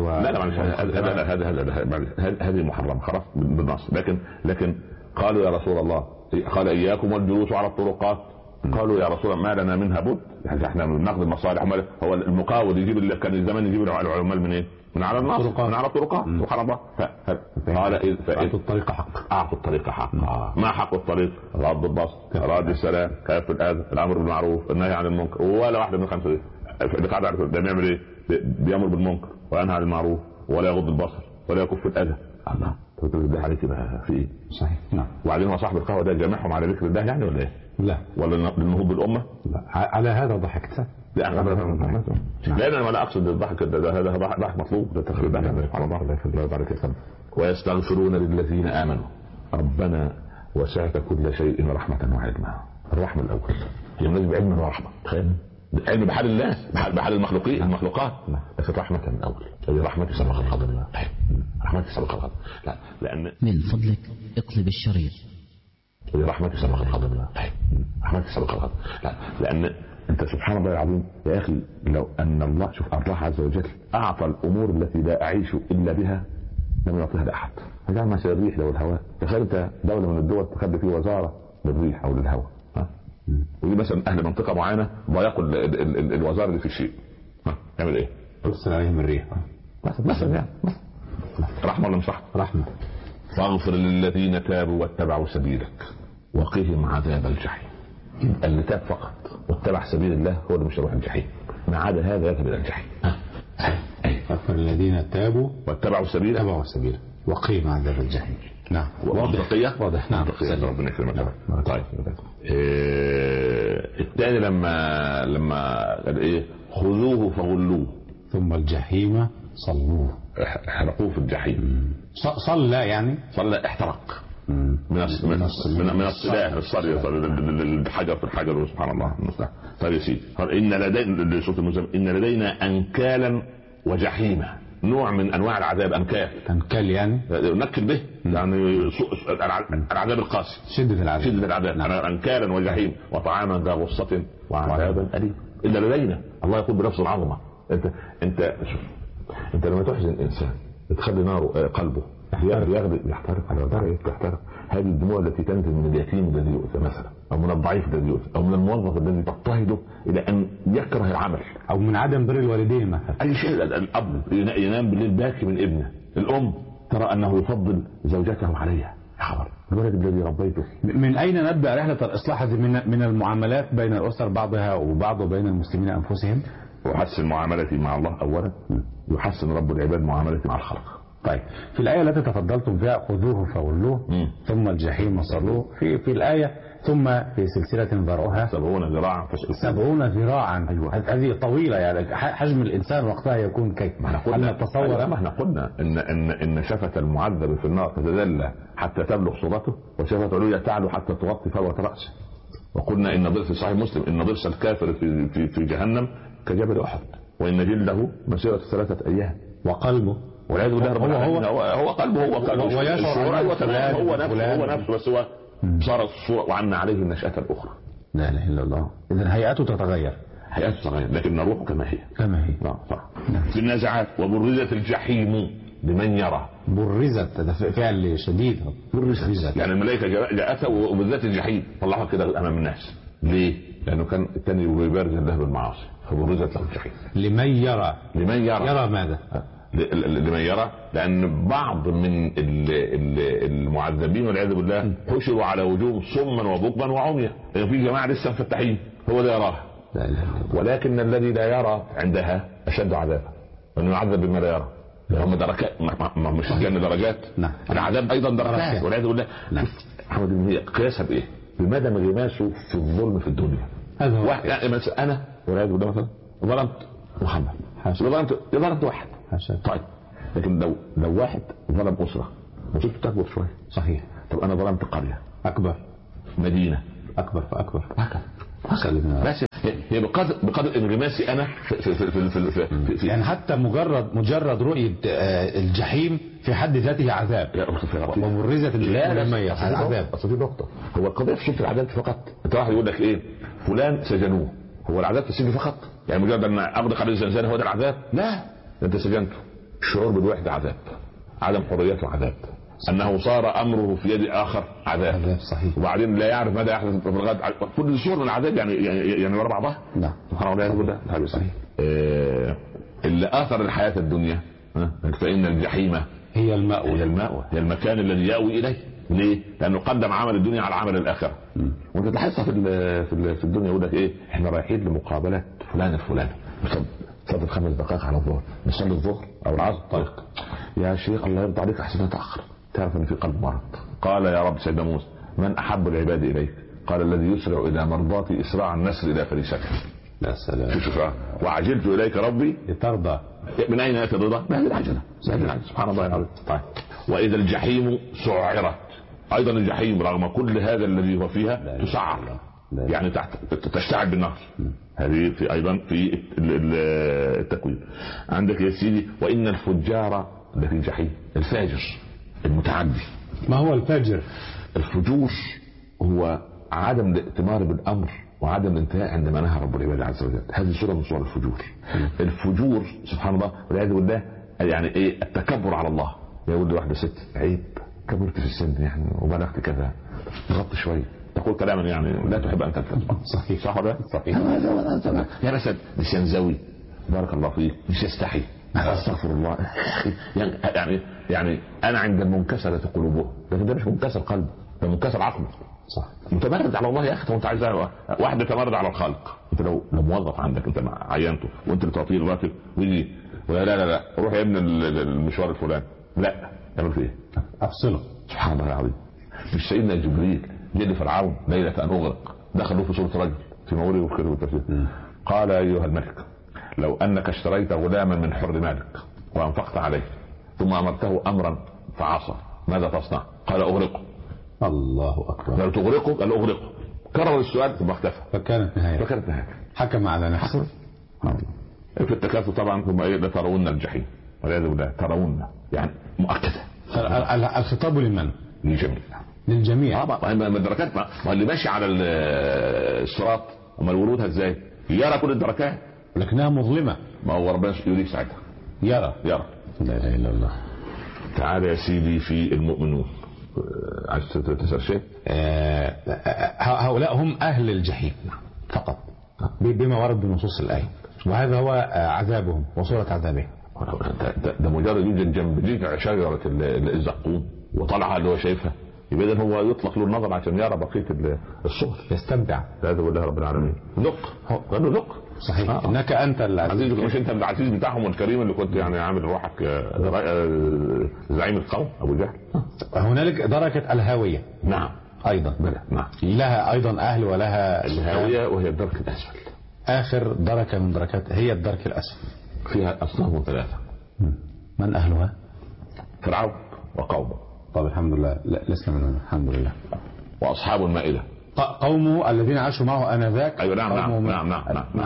هذه محرمه خلاص بالنص. لكن قالوا يا رسول الله، قال اياكم والجلوس على الطرقات. قالوا يا رسول الله ما لنا منها بد، يعني احنا بناخذ المصالح. هو المقاول يجيب اللي كان زمان يجيب العمال من ايه؟ من على النصر، من على الطرقات. سبحان الله. قال اعطوا الطريق حق، اعطوا الطريق حق. ما حق الطريق؟ غض البصر، رد السلام، كف الاذى، الامر بالمعروف، النهي عن المنكر. ولا واحده من الخمسه دي اللي قاعد يعرف ده بيعمل ايه؟ بيامر بالمنكر وينهى عن المعروف ولا يغض البصر ولا يكف الاذى. الله ده عليه كده في ايه؟ صحيح. نعم. وبعدين هو صاحب القهوه ده جامعهم على ذكر الله يعني ولا ايه؟ لا. ولا النهوض بالامه؟ لا. على هذا ضحكت. لا انا ولا اقصد الضحك هذا ضحك مطلوب. ده تقريبا على الله بارك فيك. ويستغفرون للذين امنوا ربنا وسعت كل شيء رحمه وعلما. الرحمه الاول هي مناسبه علما ورحمه. تخيل علم بحال الله، بحال المخلوقات، لكن رحمه الاول. هذه رحمه سبق الغضب. رحمه سبق الغضب. لا لان من فضلك اقلب الشريط. هذه رحمه سبق الغضب. رحمه سبق الغضب. لا لان انت سبحان الله العظيم يا اخي، لو ان الله شوف الله عز وجل اعطى الامور التي لا اعيش الا بها لم يعطيها لاحد. فجعل مثل الريح لو الهواء. تخيل انت دوله من الدول تخلي فيه وزاره للريح او للهواء، ودي مثلا اهل منطقه معينه ضيقوا الوزاره دي في شيء، يعمل ايه؟ يرسل عليهم الريح مثلا يعني رحمه ولا مش رحمه؟ فاغفر للذين تابوا واتبعوا سبيلك وقهم عذاب الجحيم. اللي تاب فقط واتبع سبيل الله هو اللي مش هيروح الجحيم، ما عدا هذا يذهب الى الجحيم. اغفر للذين تابوا واتبعوا سبيله وقهم عذاب الجحيم. نعم واضح. نعم ربنا يكرمك. طيب الثاني لما قال ايه؟ خذوه فغلوه ثم الجحيم صلوه. احرقوه في الجحيم. صلى يعني صلى احترق من الصلاح الصلي الحجر في الحجر. سبحان الله. طيب يا سيدي ان لدينا صوت المزمل ان لدينا انكالا وجحيما، نوع من انواع العذاب. انكال يعني نكل به يعني العذاب القاسي، شدة العذاب. نعم. انكالا وجحيم وطعاما ذا غصة وعذابا أليم. الا لدينا. الله يقول بنفس العظمة. انت لما تحزن انسان تخلي ناره قلبه يحترق على درجة يحترق. هذه الدموع التي تنزل من اليتيم الذي يؤذى مثلا، او من الضعيف الذي يؤذى، او من الموظف الذي تضطهده الى ان يكره العمل، او من عدم بر الوالدين مثلا. اي شيء. الاب ينام بالليل باكي من ابنه، الام ترى انه يفضل زوجته عليها. خبر الولد الذي ربيته. من اين نبدا رحله الاصلاح من المعاملات بين الاسر بعضها وبعض وبين المسلمين انفسهم؟ وحسن معاملتي مع الله اولا، يحسن رب العباد معاملتي مع الخلق. طيب في الآية التي تفضلتم فيها خذوه فغلوه ثم الجحيم صلوه، في الآية ثم في سلسلة ذرعها 70 ذراعا. أيوة. هذه طويلة يعني حجم الإنسان وقتها يكون كيف؟ ما احنا قلنا إن شفة المعذب في النار تتدلى حتى تبلغ صورته، وشفة علوية تعلو حتى تغطي فروة رأسه. وقلنا إن ضرس صحيح مسلم إن ضرس الكافر في جهنم كجبل أحد، وإن جلده مسيرة 3 أيام. وقلبه والعياذ بالله هو قلبه هو نفسه بس هو صارت الصورة. وعنا عليه النشأة الأخرى. لا اله الا الله. إذن هيئته تتغير لكن روحه كما هي. صح. في النازعات وبرزت الجحيم لمن يرى. برزت ده فعل شديد. برزت يعني الملائكة جاءتها وبالذات الجحيم طلعها كده أمام الناس. ليه؟ لأنه كان الثاني يبارز الله بالمعاصي فبرزت له الجحيم. لمن يرى ماذا؟ لمن يرى. لأن بعض من المعذبين والعياذ بالله حشروا على وجوه صما وبكما وعميا. يعني في جماعة لسه مفتحين هو ده يراها ولكن الذي لا يرى عندها اشد عذابا، لانه يعذب بما لا يرى. هم دركات، مش الجنه درجات. نعم. العذاب ايضا دركات. والعياذ بالله. محمد هي قياسها بايه؟ بمدى انغماسه في الظلم في الدنيا. هذا هو. يعني مثلا انا والعياذ بالله مثلا ظلمت محمد، ظلمت واحد. طيب لكن لو واحد ظلم اسره مصيبته تكبر شويه. صحيح. طب انا ظلمت قريه اكبر، مدينه اكبر فاكبر، بس هي بقدر انغماسي انا في يعني حتى مجرد رؤيه الجحيم في حد ذاته عذاب. وبرزت الجحيم عذاب. اصل في نقطه، هو القضيه في سلطه العذاب فقط. انت واحد يقول لك ايه فلان سجنوه، هو العذاب في السجن فقط؟ يعني مجرد ان اغدق عليه الزنزانه هو ده العذاب؟ لا، انت سجنته. الشعور بالوحده عذاب، عدم حريته عذاب، انه صار امره في يد اخر عذاب. صحيح. وبعدين لا يعرف ماذا يحدث في الغد. كل صور من العذاب يعني ورا بعضها. نعم. سبحان الله يقول ده هذا صحيح. اللي اثر الحياه الدنيا فان الجحيم هي المأوى، هي المكان الذي يأوي اليه. ليه؟ لانه قدم عمل الدنيا على عمل الاخره. وانت تحسها في الدنيا يقول لك ايه، احنا رايحين لمقابله فلان الفلاني، صلي 5 دقائق على الظهر، نصلي الظهر او العصر. طيب يا شيخ الله يرضى عليك احسن اتاخر، تعرف ان في قلب مرض. قال يا رب سيدنا موسى من احب العباد اليك؟ قال الذي يسرع الى مرضاتي اسراع النسر الى فريسته. يا سلام. شوف وعجلت اليك ربي لترضى. من اين اتى الرضا؟ من هذه العجله. سبحان الله العظيم. طيب واذا الجحيم سعرت، ايضا الجحيم رغم كل هذا الذي هو فيها تسعر، يعني تشتعل بالنار. هذه في ايضا في التكوين. عندك يا سيدي وان الفجار لفي الجحيم. الفاجر المتعدي. ما هو الفاجر؟ الفجور هو عدم الائتمار بالامر وعدم الانتهاء عندما نهى رب العباد عز وجل. هذه صوره من صور الفجور. الفجور سبحان الله والعياذ بالله يعني ايه؟ التكبر على الله. يقول لواحده ست عيب كبرت في السن يعني وبلغت كذا، غط شويه، تقول كلاما يعني لا تحب ان تلتزم. صحيح. صح ولا؟ صحيح. يا مسد مش ينزوي بارك الله فيك، مش يستحي استغفر الله يعني انا عند المنكسرة قلوبهم، لكن ده مش منكسر قلب، ده منكسر عقل. صح. متمرد على الله يا اخي. وانت عايز واحد يتمرد على الخالق. انت لو موظف عندك انت عينته وانت اللي تعطيه الراتب ويجي لا روح يا ابن المشوار الفلاني، لا تعمل فيه ايه؟ افصله. سبحان الله العظيم. مش سيدنا جبريل جه فرعون ليله ان اغرق، دخلوا في صوره رجل في مورد وكذا والتفسير. قال ايها الملك لو انك اشتريت غلاما من حر مالك وانفقت عليه ثم امرته امرا فعصى ماذا تصنع؟ قال اغرقه. الله اكبر. لو تغرقه قال اغرقه. كرر السؤال ثم اختفى. فكانت نهايه. حكم على نفسه. في التكاثر طبعا ثم ايه؟ لترون الجحيم والعياذ بالله. ترون يعني مؤكده. الخطاب لمن؟ للجميع. ما الدركات ما اللي ماشي على الصراط وما الورودها ازاي؟ يرى كل الدركات لكنها مظلمه. ما هو ربنا يريد ساعتها يرى. لا اله الا الله. تعال يا سيدي في المؤمنون. عايز تسأل شيء؟ هؤلاء هم اهل الجحيم فقط بما ورد بنصوص الايه، وهذا هو عذابهم وصورة عذابهم. ده مجرد يوجد جنب شجرة الزقوم وطلعها اللي هو شايفها، يبقى هو يطلق له النظر عشان يرى بقية الصور، يستمتع. هذا والله رب العالمين. لق قال له لق. صحيح. انك انت العزيز، مش انت العزيز بتاعهم والكريم اللي كنت يعني عامل روحك زعيم القوم ابو جهل. هنالك دركة الهاوية. نعم ايضا. نعم. لها ايضا اهل ولها الهاوية وهي الدرك الاسفل. اخر دركة من دركات هي الدرك الاسفل. فيها اصناف 3. من اهلها؟ فرعون وقومه. طب الحمد لله لسنا منهم الحمد لله. واصحاب المائدة قومه الذين عاشوا معه انذاك. ايوه نعم.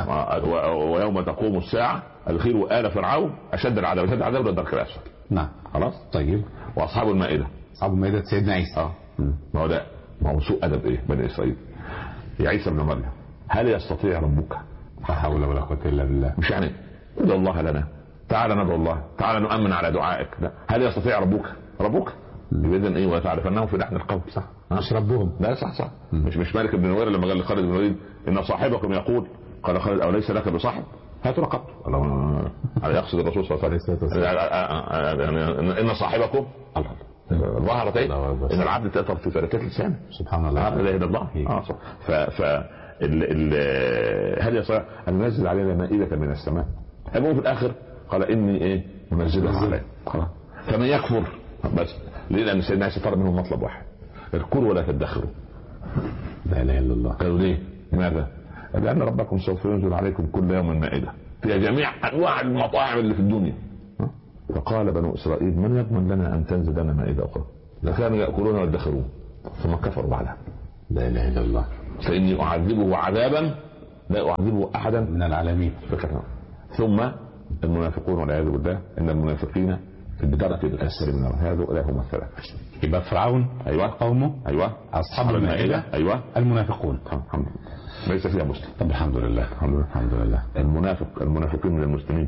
ويوم تقوم الساعة ادخلوا آل فرعون اشد العذاب. اشد العذاب للدرك الاسفل. نعم خلاص. طيب واصحاب المائدة. اصحاب المائدة سيدنا عيسى. ما هو سوء ادب ايه بني اسرائيل. يا عيسى ابن مريم هل يستطيع ربك؟ لا حول ولا قوة الا بالله. مش يعني ادعو الله لنا، تعال ندعو الله، تعال نؤمن على دعائك. لا، هل يستطيع ربك باذن ايه؟ وتعرفنهم في لحن القول. صح. مش ربهم. لا صح. مش مالك بن نوير لما قال لخالد بن الوليد ان صاحبكم يقول، قال خالد اوليس لك بصاحب؟ هاتوا رقبته. على يقصد الرسول صلى الله عليه وسلم يعني ان صاحبكم ظهرت ايه؟ ان العبد تأثر في فلكات لسانه. سبحان الله. لا اله الا الله. هل صحيح ان ننزل علينا مائده من السماء. المهم في الاخر قال اني منزلها عليه. فمن يكفر بس ليه؟ لان سيدنا عيسى طلب منهم مطلب واحد: اذكروا ولا تدخروا. لا اله الا الله. قالوا ليه؟ لماذا؟ لان ربكم سوف ينزل عليكم كل يوم مائده فيها جميع انواع المطاعم اللي في الدنيا. فقال بنو اسرائيل: من يضمن لنا ان تنزل لنا مائده اخرى؟ لكانوا ياكلون ويدخرون ثم كفروا بعدها. لا اله الا الله. فاني اعذبه عذابا لا اعذبه احدا من العالمين. ثم المنافقون والعياذ بالله ان المنافقين في الدرك الاسفل من النار. هذا هم الثلاثه. يبقى فرعون، ايوه، قومه، ايوه، اصحاب المائده، ايوه، المنافقون. الحمد لله ليس فيها مسلم. طب الحمد لله. الحمد لله. المنافقين من المسلمين.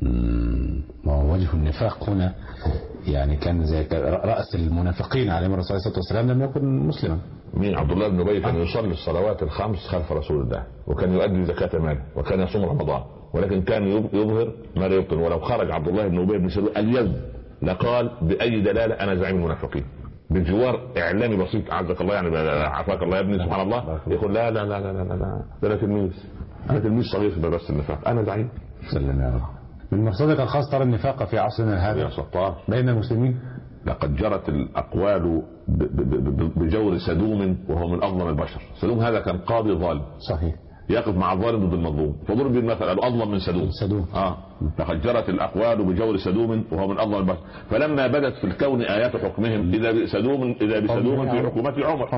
ما هو وجه النفاق هنا يعني كان زي رأس المنافقين عليهم الرسول صلى الله عليه وسلم لم يكن مسلما. مين؟ عبد الله بن ابي كان يصلي الصلوات الخمس خلف رسول الله، وكان يؤدي زكاة ماله، وكان يصوم رمضان، ولكن كان يظهر ما لا يبطن. ولو خرج عبد الله بن ابي بن سلول اليوم لقال باي دلاله انا زعيم المنافقين، بجوار اعلامي بسيط اعزك الله يعني عافاك الله يا ابني سبحان الله، يقول لا لا لا لا لا لا ده انا تلميذ، انا تلميذ صغير في مدرسه النفاق، انا زعيم. سلم يا رب. من مقصدك الخاص ترى النفاق في عصرنا هذا يا سطار بين المسلمين. لقد جرت الاقوال بجور سدوم وهو من اظلم البشر. سدوم هذا كان قاضي ظالم، صحيح، يقف مع الظالم ضد المظلوم، فضرب بالمثل قالوا اظلم من سدوم. لقد جرت الاقوال بجور سدوم وهو من اظلم البشر. فلما بدت في الكون ايات حكمهم اذا بسدوم في حكومه عمر.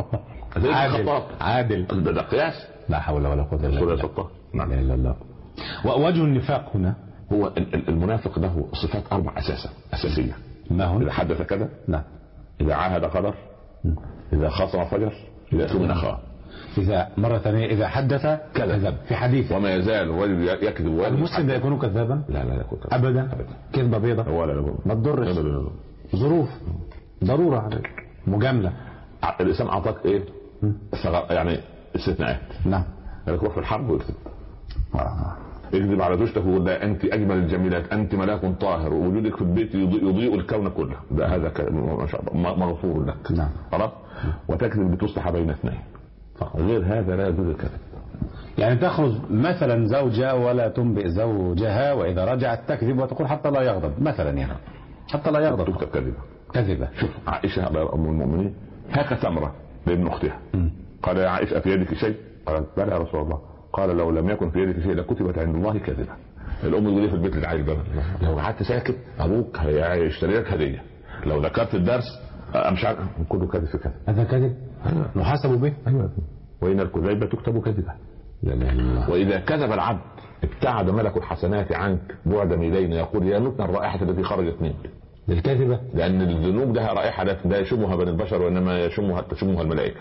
عادل ده قياس. لا حول ولا قوه الا بالله. نعم. لا اله الا الله. ووجه النفاق هنا هو المنافق له صفات 4 اساسيه. ما هو؟ اذا حدث كذا، نعم. اذا عاهد غدر، اذا خاصم فجر، اذا اؤتمن خان. إذا مرة ثانية إذا حدث كذب في حديث. وما يزال الرجل يكذب. المسلم لا يكون كذابا؟ لا يكون كذابا أبدا. كذبة بيضة ولا ما تضرش. ظروف ضرورة عليك. مجاملة. الإسلام أعطاك إيه؟ يعني استثناءات. نعم. يروح في الحرب ويكذب. يكذب على زوجته ويقول لا أنت أجمل الجميلات، أنت ملاك طاهر، ووجودك في البيت يضيء الكون كله. ده هذا ما شاء الله مغفور لك. نعم. خلاص. وتكذب لتصلح بين اثنين. غير هذا لا يجوز الكذب. يعني تخرج مثلا زوجة ولا تنبئ زوجها، وإذا رجعت تكذب وتقول حتى لا يغضب مثلا، يعني حتى لا يغضب تكتب كذبة. شوف عائشة أم المؤمنين هاك تمرة لابن أختها. قال يا عائشة في يدك شيء؟ قالت بلى يا رسول الله. قال لو لم يكن في يدك شيء لكتبت عند الله كذبة. الأم تقول لي في البيت للعيل بقى لو قعدت ساكت أبوك هيشتري لك هدية، لو ذكرت الدرس مش عارف كله كذب في كذب. هذا كذب نحاسب به. أيوة. وإن الكذيبة تكتب كذبة. وإذا كذب العبد ابتعد ملك الحسنات عنك بعد ميلين، يقول يا متنا الرائحة التي خرجت منك. للكذبة، لأن الذنوب لها رائحة لا يشمها بني البشر وإنما تشمها الملائكة.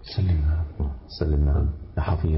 سلم يا حفيظ.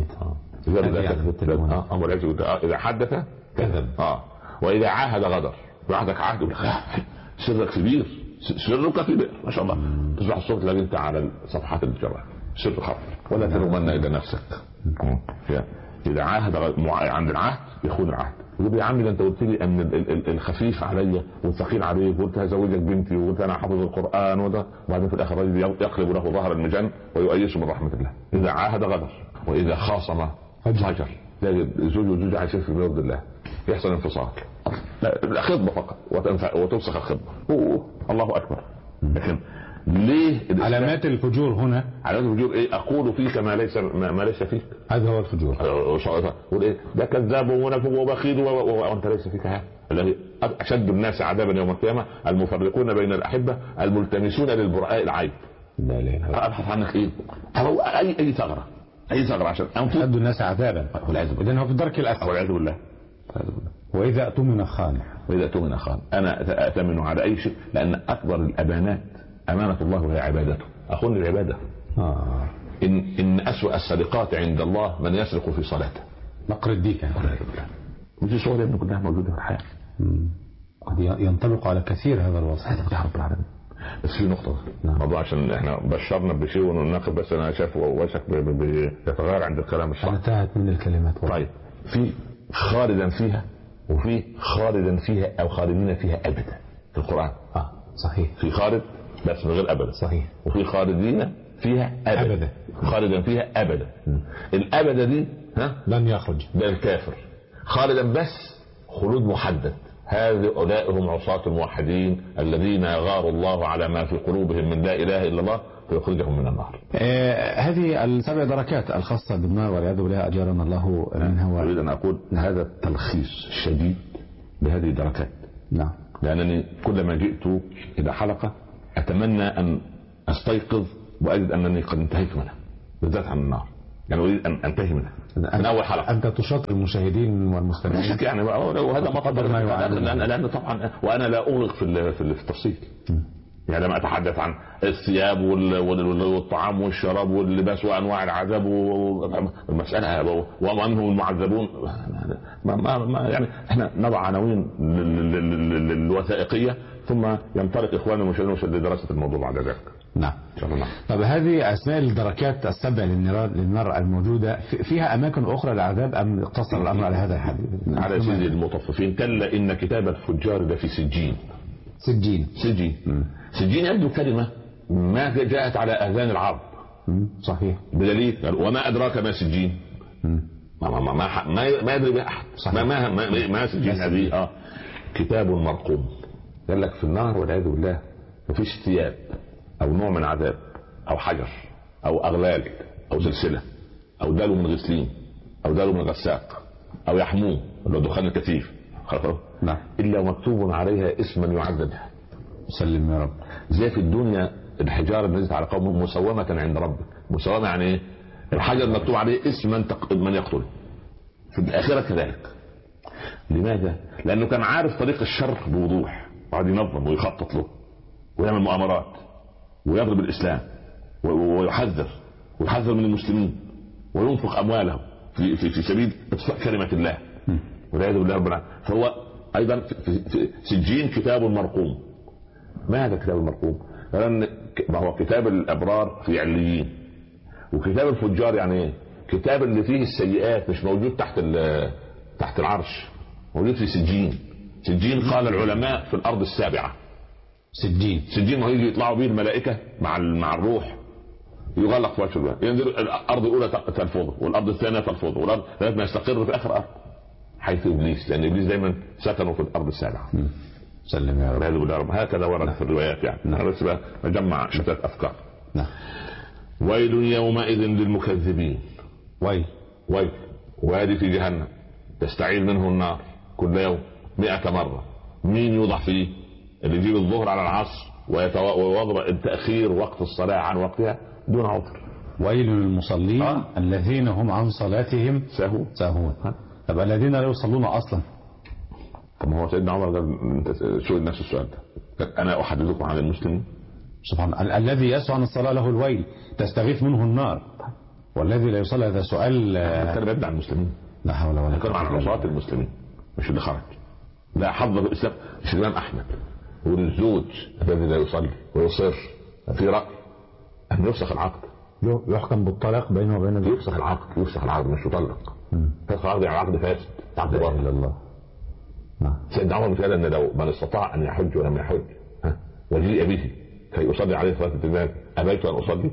إذا حدث كذب. وإذا عاهد غدر. بعدك عهد سرك كبير، سرك كبير ما شاء الله. تصبح الصوت اللي انت على صفحات الجرائد سر خطر ولا تلومن إلى نفسك. إذا عاهد عند العهد يخون العهد. يقول يا عمي ده انت قلت لي ان الخفيف عليا والثقيل عليك، وقلت هزوجك بنتي، وقلت انا حافظ القران وده، وبعدين في الاخر الرجل يقلب له ظهر المجن ويؤيس من رحمه الله. اذا عاهد غدر، واذا خاصم فجر. زوج وزوجة عايشين في بيرض الله، يحصل انفصال، خطبه فقط وتفسخ الخطبه. الله اكبر. لكن ليه علامات الفجور هنا؟ علامات الفجور ايه؟ اقول فيك ما ليس فيك. هذا هو الفجور. قول ايه؟ ده كذاب ومنافق وبخيل وانت ليس فيك هذا. الذي اشد الناس عذابا يوم القيامه المفرقون بين الاحبه الملتمسون للبراء العيب. لا لا ابحث عنك ايه؟ اي ثغره عشان انفذ. اشد الناس عذابا اذا هو في الدرك الاسفل والعياذ بالله. واذا اؤتمن خان. انا اؤتمن على اي شيء، لان اكبر الامانات امانه الله وهي عبادته. اخون العباده. ان اسوأ السرقات عند الله من يسرق في صلاته. نقر الدين. ودي صور يا ابني كلها موجوده في الحياه. قد ينطبق على كثير هذا الوصف. يا رب العالمين. بس في نقطه موضوع عشان احنا بشرنا بشيء ونناقض، بس انا شايف وشك بيتغير عند الكلام الصح. انا انتهت من الكلمات. طيب في خالدا فيها، وفي خالدا فيها او خالدين فيها ابدا في القران. صحيح. في خالد بس من غير ابدا. صحيح. وفي خالدين فيها ابدا. خالدا فيها ابدا. الابدا دي لن يخرج. ده الكافر خالدا، بس خلود محدد. هؤلاء هم عصاة الموحدين الذين يغار الله على ما في قلوبهم من لا اله الا الله فيخرجهم من النار. هذه السبع دركات الخاصة بالنار والعياذ بالله أجارنا الله منها. أريد أن أقول هذا التلخيص شديد لهذه الدركات. نعم. لأنني كلما جئت إلى حلقة أتمنى أن أستيقظ وأجد أنني قد انتهيت منها، بالذات عن النار. يعني أريد أن أنتهي منها من أول حلقة. أنت تشاطر المشاهدين والمستمعين يعني وهذا مقدر ما لأن طبعا وأنا لا أغلق في التفصيل. يعني لما أتحدث عن الثياب والطعام والشراب واللباس وأنواع العذاب والمسألة ومن هم المعذبون، يعني احنا نضع عناوين الوثائقية ثم ينطلق إخواننا المشاهدين لدراسة الموضوع بعد ذلك. نعم. طب هذه أسماء الدركات السبع للنار الموجودة فيها أماكن أخرى للعذاب أم اقتصر الأمر على هذا الحد؟ على سيدي المطففين كلا إن كتاب الفجار لفي سجين. سجين يبدو كلمة ما جاءت على أذان العرب. صحيح. بدليل وما أدراك ما سجين. ما يدري بها أحد. ما سجين هذه كتاب مرقوم. قال لك في النار والعياذ بالله مفيش ثياب أو نوع من عذاب أو حجر أو أغلال أو سلسلة أو دالو من غسلين أو دالو من غساق أو يحموم اللي هو دخان الكثيف. نعم. إلا مكتوب عليها اسما يعذب. سلم يا رب. زي في الدنيا الحجارة نزلت على قوم مسومة عند ربك. مسومة يعني ايه؟ الحجر مكتوب عليه اسم من يقتل. في الآخرة كذلك. لماذا؟ لأنه كان عارف طريق الشر بوضوح، وقعد ينظم ويخطط له ويعمل مؤامرات ويضرب الإسلام ويحذر من المسلمين وينفق أمواله في سبيل إطفاء كلمة الله والعياذ بالله رب العالمين. فهو أيضا في سجين كتاب مرقوم. ما هذا الكتاب المرقوم؟ لأن ما هو كتاب الأبرار في عليين، وكتاب الفجار يعني ايه؟ كتاب اللي فيه السيئات مش موجود تحت العرش، موجود في سجين قال العلماء في الأرض السابعة. سجين ما يجي يطلعوا به الملائكة مع الروح، يغلق في وجه الله، ينزل الأرض الأولى تلفظه والأرض الثانية تلفظه والأرض لغاية ما يستقر في آخر أرض، حيث إبليس، لأن إبليس دايما سكنوا في الأرض السابعة. سلم يا رب. هكذا ورد في الروايات. يعني أنا بس بجمع شتات أفكار. ويل يومئذ للمكذبين. ويل وادي في جهنم تستعيذ منه النار كل يوم 100 مرة. مين يوضع فيه؟ اللي يجيب الظهر على العصر ويوضع التأخير وقت الصلاة عن وقتها دون عذر. ويل للمصلين الذين هم عن صلاتهم ساهون. طب الذين لا يصلون أصلا؟ طب هو سيدنا عمر قال سئل نفس السؤال ده، أنا أحدثكم عن المسلمين. سبحان الله. الذي يسعى عن الصلاة له الويل تستغيث منه النار، والذي لا يصلي هذا سؤال. كان بيبدأ عن المسلمين. لا حول ولا قوة. كان عن عصاة المسلمين مش اللي خرج. لا حظ في الإسلام. مش الإمام أحمد والزوج الذي لا يصلي ويصر في رأي أن يفسخ العقد، يحكم بالطلاق بينه وبين يفسخ العقد مش يطلق. فسخ العقد يعني عقد فاسد، عقد باطل. إلا الله. سيدنا عمر قال ان لو من استطاع ان يحج ولم يحج وجيء به فيصلي عليه صلاة الجنازة أبيت أن أصلي.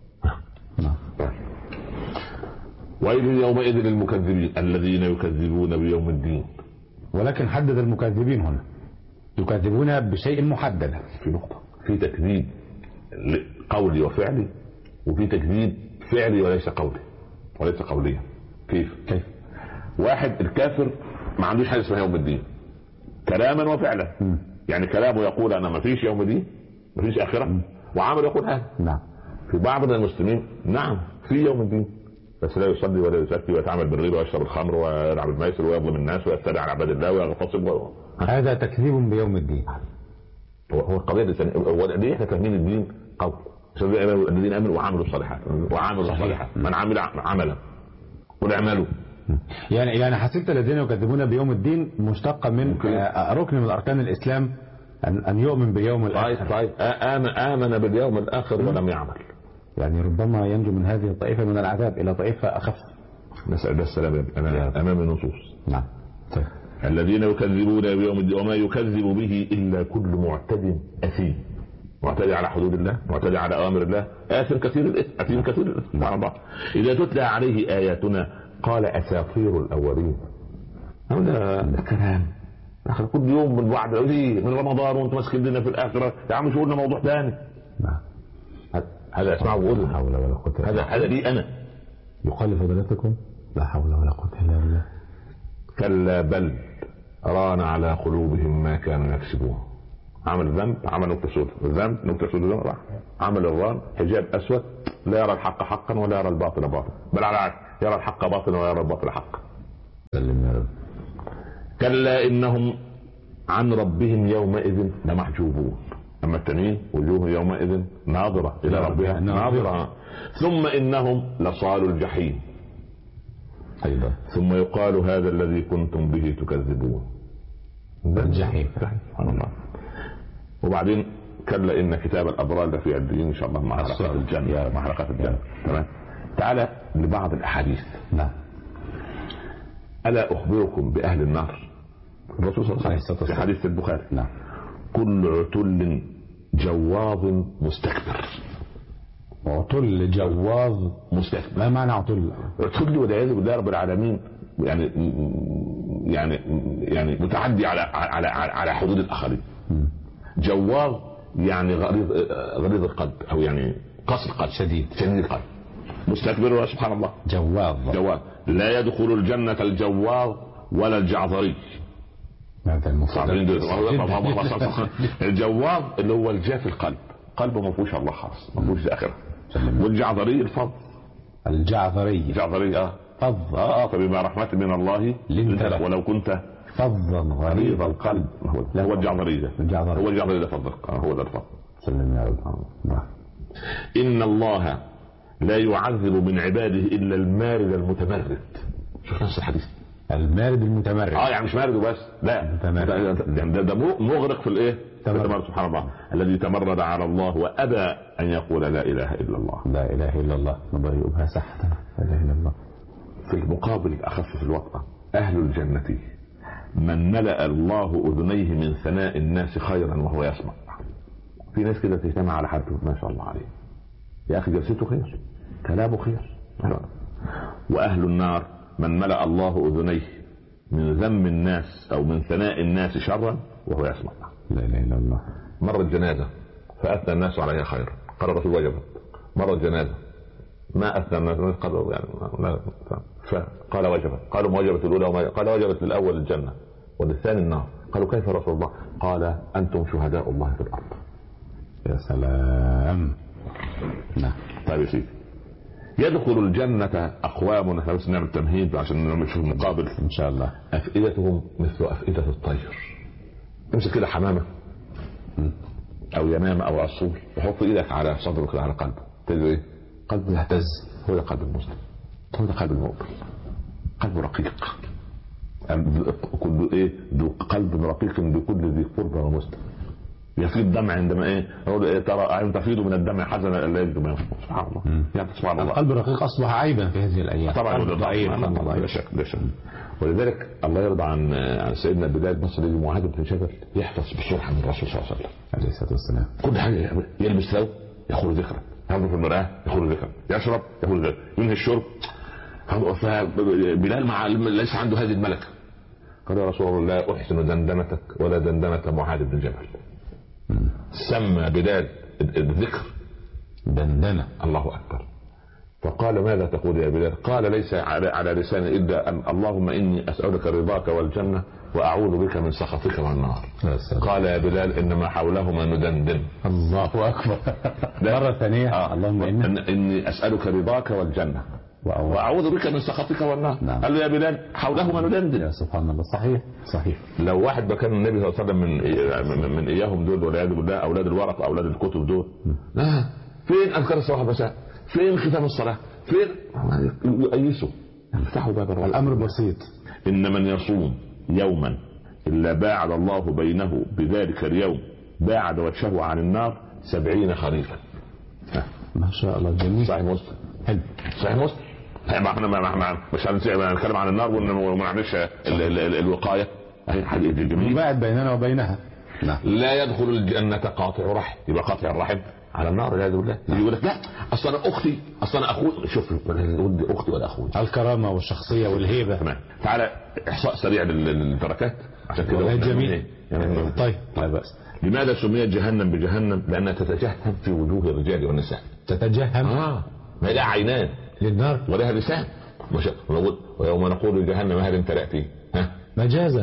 ويل يومئذ للمكذبين الذين يكذبون بيوم الدين. ولكن حدد المكذبين هنا، يكذبون بشيء محدد. في نقطة، في تكذيب قولي وفعلي، وفي تكذيب فعلي وليس قولي وليس قوليا. كيف؟ واحد الكافر ما عندوش حاجة اسمها يوم الدين كلاما وفعلا. يعني كلامه يقول أنا ما فيش يوم الدين، ما فيش آخرة، وعمل يقول هذا. نعم. في بعض من المسلمين نعم في يوم الدين، بس لا يصلي ولا يزكي ويتعامل بالربا ويشرب الخمر ويلعب الميسر ويظلم الناس ويفتري على عباد الله ويغتصب هذا تكذيب بيوم الدين. هو القضية ليه احنا فاهمين الدين قول الذين امنوا وعملوا الصالحات من عمل عملا قل اعملوا. يعني حسبت الذين يكذبون بيوم الدين مشتقة من ركن من أركان الإسلام أن يؤمن باليوم الآخر. طيب آمن باليوم الآخر ولم يعمل، يعني ربما ينجو من هذه الطائفة من العذاب إلى طائفة أخف. نسأل الله السلامة. أنا أمام النصوص. نعم. طيب. الذين يكذبون بيوم الدين وما يكذب به إلا كل معتد أثيم، معتدي على حدود الله، معتدي على أوامر الله، آثم كثير الإثم، أثيم كثير الإثم. إذا تتلى عليه آياتنا قال اساطير الاولين. ده كلام كل يوم من بعد من رمضان وانت ماسك الدنيا في الاخره يا عم، شو قلنا موضوع ثاني. هذا اسمعه وقول لا حول ولا قوه. هذا لي انا يقال فضيلتكم لا حول ولا قوه الا بالله. كلا بل ران على قلوبهم ما كانوا يكسبون. عمل ذنب، عمل نكته سوداء، الذنب نكته سوداء راح عمل الران حجاب اسود، لا يرى الحق حقا ولا يرى الباطل باطلا، بل على العكس يرى الحق باطلا ولا يرى الباطل حقا. سلم يا رب. كلا انهم عن ربهم يومئذ لمحجوبون. اما التانيين وجوه يومئذ ناظره الى ربها ناظره. ثم انهم لصالوا الجحيم ايضا. ثم يقال هذا الذي كنتم به تكذبون. الجحيم سبحان الله. وبعدين كلا ان كتاب الابرار لفي عليين ان شاء الله مع حلقات الجنه، مع حلقات الجنه. تمام. تعالى لبعض الاحاديث. نعم. الا اخبركم باهل النار؟ الرسول صلى الله عليه وسلم في حديث البخاري. نعم. كل عتل جواظ مستكبر. عتل جواظ مستكبر، ما معنى عتل؟ عتل والعياذ بالله رب العالمين، يعني متعدي على حدود الاخرين. جواظ يعني غليظ القلب، او يعني قاسي القلب، شديد القلب. مستكبر سبحان الله. جواظ لا يدخل الجنة الجواظ ولا الجعظري. الجواظ اللي هو الجاف القلب، قلبه ما فيهوش الله خالص، ما فيهوش اخره. والجعظري الفظ. الجعظري فظ. فبما رحمة من الله لنت ولو كنت فظا غليظ القلب. هو الجعظري ده. هو الجعظري ده فضل. هو ده الفضل. سلم يا رب. إن الله لا يعذب من عباده إلا المارد المتمرد. شوف نفس الحديث. المارد المتمرد. يعني مش مارد وبس، لا ده مغرق في الايه؟ تمرد. سبحان الله. الذي تمرد على الله وأبى أن يقول لا إله إلا الله. لا إله إلا الله نبرئ بها سحتا. لا إله إلا الله. في المقابل أخف في الوطأ أهل الجنة من ملأ الله أذنيه من ثناء الناس خيرا وهو يسمع. في ناس كده تجتمع على حد ما شاء الله عليه، يا أخي جلسته خير، كلامه خير. وأهل النار من ملأ الله أذنيه من ذم الناس أو من ثناء الناس شرا وهو يسمع. لا إله إلا الله. مرت جنازة فأثنى الناس عليها خير، قال الرسول وجبت. مرت جنازة ما أثنى الناس، قالوا يعني فقال وجبت. قالوا ما وجبت الأولى، قال وجبت للأول الجنة وللثاني النار. قالوا كيف رسول الله؟ قال أنتم شهداء الله في الأرض. يا سلام. نعم. طيب يا سيدي، يدخل الجنة أقوام، احنا بس نعمل تمهيد عشان نشوف المقابل إن شاء الله. أفئدتهم مثل أفئدة الطير. امسك كده حمامة أو يمامة أو عصفور وحط إيدك على صدره كده على قلبه، تجد إيه؟ قلبه يهتز. هو ده قلب المسلم، هو ده قلب المؤمن. قلبه رقيق، كل إيه؟ قلب رقيق بكل ذي قربى ومسلم. يفيض دمع عندما ايه ترى اعين تفيض من الدمع حزنا الا يجد ما يفيض. سبحان الله. يعني سبحان الله. القلب الرقيق اصبح عيبا في هذه الايام. طبعا ده ضعيف. لا شك. ولذلك الله يرضى عن سيدنا بلال بن يجي معاذ بن جبل يحفظ بسرعه من الرسول صلى الله عليه وسلم عليه الصلاه والسلام. كل حاجه يلبس ثوب يقول ذكرى، ينظر في المراه يقول ذكرى، يشرب يقول ذكرى، ينهي الشرب. بلال ليس عنده هذه الملكه. قال يا رسول الله لا احسن دندنتك ولا دندنه معاذ بن جبل. سمى بلال الذكر دندنة. الله أكبر. فقال ماذا تقول يا بلال؟ قال ليس على لساني إلا أن اللهم إني أسألك رضاك والجنة وأعوذ بك من سخطك والنار. قال يا بلال إنما حولهما ندندن. الله أكبر. مرة ثانية. اللهم إني أسألك رضاك والجنة وأعوذ بك من سخطك والنار. نعم. قال له يا بلال حولهما ندندن. يا سبحان الله. صحيح. لو واحد مكان النبي صلى الله عليه وسلم من إياهم دول والعياذ بالله، أولاد الورق وأولاد الكتب دول، لا فين أذكار الصباح والمساء؟ فين ختام الصلاة؟ فين يؤيسوا؟ افتحوا باب الرحمة. الأمر بسيط. إن من يصوم يوما إلا باعد الله بينه بذلك اليوم باعد وجهه عن النار 70 خريفا. ما شاء الله. جميل. صحيح مسلم. حلو. صحيح مسلم. احنا مش هنتكلم عن النار وما نعملش الوقايه. باعد بيننا وبينها. لا يدخل الجنه قاطع رحم. يبقى قاطع الرحم على النار والعياذ بالله. يقول لك لا اصل انا اختي، اصل انا اخوي. شوف ودي اختي ولا اخوي، الكرامه والشخصيه والهيبه. تمام. تعالى احصاء سريع للدركات عشان كده جميل. طيب لا باس. لماذا سميت جهنم بجهنم؟ لانها تتجهم في وجوه الرجال والنساء. تتجهم؟ ما لها عينان للنار ولها لسان. ويوم نقول لجهنم هل امتلأت؟ مجازا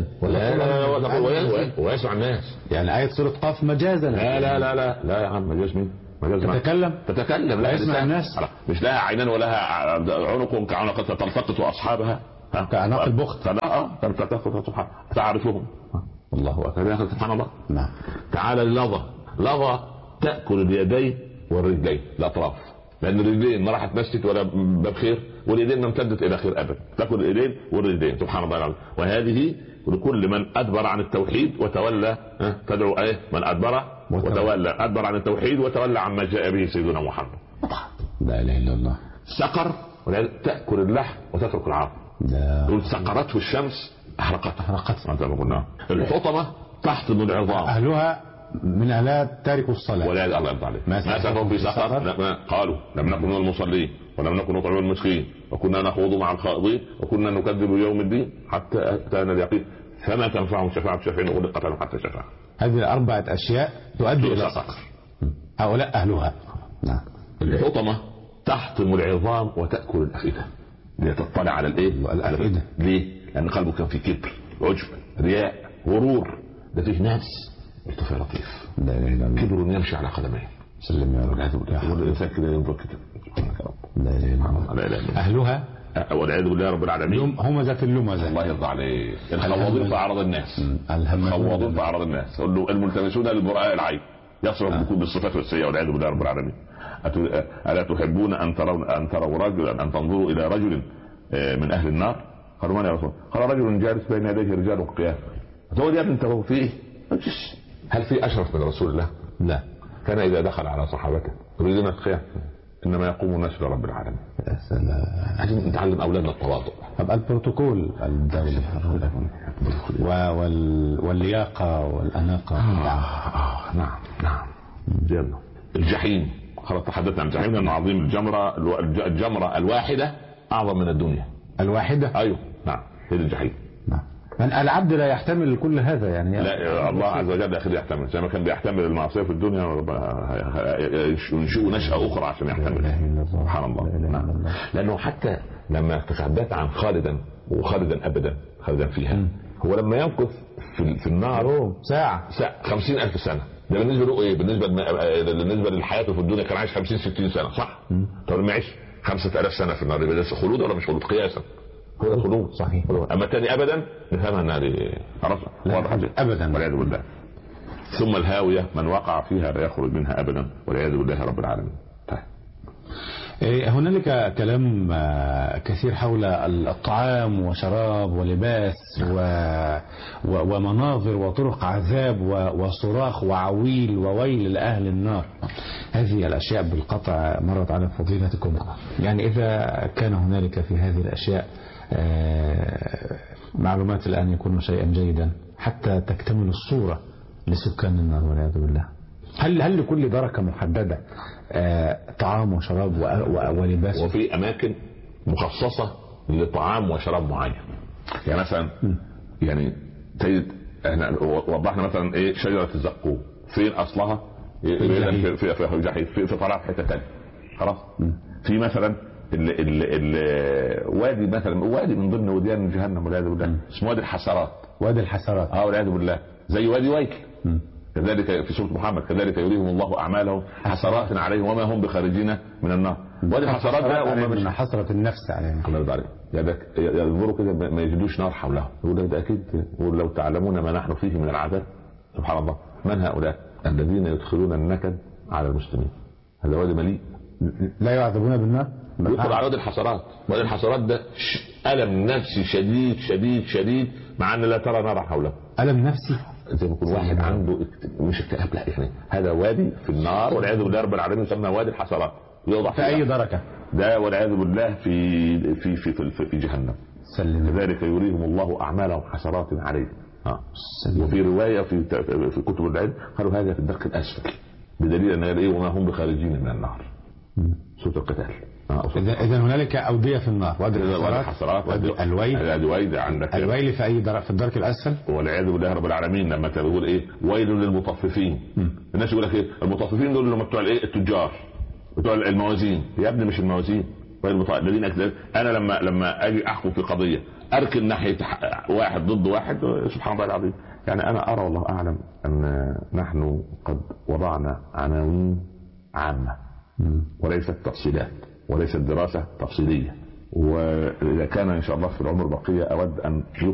ويسمع الناس. يعني آية سورة قاف مجازا. لا لا لا لا لا يا عم، مجاز مين؟ مجاز تتكلم لا يسمع الناس. مش لها عينان ولها عنق كعنق تلتقط اصحابها كأعناق البخت. تعرفهم. الله اكبر. سبحان الله. نعم. تعالى اللظى تأكل اليدين والرجلين الاطراف، لان الرجلين ما راحت مسجد ولا باب خير، واليدين ما امتدت الى خير ابدا. تاكل الايدين والرجلين. سبحان الله العظيم. وهذه لكل من ادبر عن التوحيد وتولى. تدعو ايه من ادبر وتولى، ادبر عن التوحيد وتولى عما جاء به سيدنا محمد. لا اله الا الله. سقر تاكل اللحم وتترك العظم. يقول سقرته الشمس احرقتها. الحطمه تحطم العظام. اهلها من اهلها تاركوا الصلاه. ولا الله يرضى عليك. ما سقطوا في سقر؟ قالوا لم نكن من المصلين ولم نكن نطعم المسكين وكنا نخوض مع الخائضين وكنا نكذب بيوم الدين حتى اتانا اليقين فما تنفعهم شفاعة الشافعين وقل قتلوا حتى شفاعة. هذه 4 أشياء تؤدي الى سقر. هؤلاء اهلها. نعم. الحطمه تحطم العظام وتاكل الافئده. لتطلع على الايه؟ الافئده. ليه؟ لان قلبه كان في كبر، عجب، رياء، غرور. ده فيه ناس لطيف لطيف. لا اله الا الله. كبر يمشي على قدميه. سلم يا رب. الانسان كده ينظر كده. لا اله الا الله. اهلها والعياذ بالله رب العالمين هم ذات اللمزه. الله يرضى عليك. الخواضين في اعراض الناس. الخواضين في اعراض الناس. قل له الملتمسون للبراء العيب يصرف بكل الصفات والسيئه والعياذ بالله رب العالمين. الا تحبون ان تروا رجلا، ان تنظروا الى رجل من اهل النار؟ قالوا من يا رسول؟ قال رجل جالس بين يديه رجال قيام. تقول يا ابني انت في ايه؟ هل في اشرف من رسول الله؟ لا. كان اذا دخل على صحابته يريدون القيام انما يقوم الناس لرب العالمين. يا سلام. عايزين نتعلم اولادنا التواضع. طب البروتوكول الدولي واللياقه والاناقه. نعم. يلا الجحيم. خلاص تحدثنا عن الجحيم لانه عظيم. الجمره الواحده اعظم من الدنيا. الواحده؟ ايوه نعم. هي الجحيم. نعم. من العبد لا يحتمل كل هذا يعني. لا الله عز وجل يا اخي يحتمل زي ما كان بيحتمل المعصيه في الدنيا ينشئ نشأة اخرى عشان يحتمل. سبحان الله. لانه حتى لما تحدث عن خالدا ابدا خالدا فيها، هو لما يمكث في النار ساعة 50,000 سنة، ده بالنسبه له ايه؟ بالنسبه للحياه في الدنيا كان عايش 50-60 سنة صح؟ طب لما يعيش 5,000 سنة في النار يبقى ده خلود ولا مش خلود؟ قياسا هو الخلود. صحيح. اما الثاني ابدا نفهمها انها واضحه ابدا والعياذ بالله. ثم الهاويه من وقع فيها لا يخرج منها ابدا والعياذ بالله رب العالمين. هنالك كلام كثير حول الطعام وشراب ولباس ومناظر وطرق عذاب وصراخ وعويل وويل لأهل النار. هذه الأشياء بالقطع مرت على فضيلتكم. يعني إذا كان هنالك في هذه الأشياء معلومات الآن يكون شيئا جيدا حتى تكتمل الصورة لسكان النار والعياذ بالله. هل لكل دركة محددة طعام وشراب ولباس؟ وفي أماكن مخصصة لطعام وشراب معين. يعني مثلا يعني احنا وضحنا مثلا ايه شجرة الزقوم فين أصلها؟ في طلع في حتة تانية. خلاص. في مثلا الوادي مثلا وادي من ضمن وديان جهنم والعياذ بالله اسمه وادي الحسرات. وادي الحسرات والعياذ بالله. زي وادي ويكل. كذلك في سورة محمد كذلك يريهم الله أعمالهم حسرات عليهم وما هم بخارجين من النار. وادي الحسرات ده من حسرة النفس عليهم. الله يرضى عليك. ينظروا كده ما يجدوش نار حولهم. يقول ده أكيد. ولو تعلمون ما نحن فيه من العذاب. سبحان الله. من هؤلاء الذين يدخلون النكد على المسلمين؟ هذا وادي مليء. لا يعذبون بالنار. يدخل على وادي الحسرات. وادي الحسرات ده ألم نفسي شديد شديد شديد مع أن لا ترى نار حوله. ألم نفسي زي ما يكون واحد عنده مش اكتئاب لا يعني هذا وادي في النار والعياذ بالله رب العالمين يسمى وادي الحسرات. يوضع في أي دركة ده والعياذ بالله في جهنم. كذلك يريهم الله أعمالهم حسرات عليه. وفي رواية في كتب العلم قالوا هذا في الدرك الأسفل بدليل ان ايه وما هم بخارجين من النار. سورة القتال. اذا هنالك اوديه في النار، وادي الحسرات، وادي الويل. عندك الويل في اي في الدرك الاسفل، والعياذ بالله رب العالمين. لما تقول ايه ويل للمطففين، الناس يقول لك ايه المطففين دول اللي بتوع الايه التجار بتوع الموازين. يا ابني مش الموازين، الذين انا لما اجي احكم في قضيه اركن ناحيه واحد ضد واحد، سبحان الله العظيم. يعني انا ارى والله اعلم ان نحن قد وضعنا عناوين عامه وليست تفصيلات، وليست دراسه تفصيليه. واذا كان ان شاء الله في العمر بقيه اود ان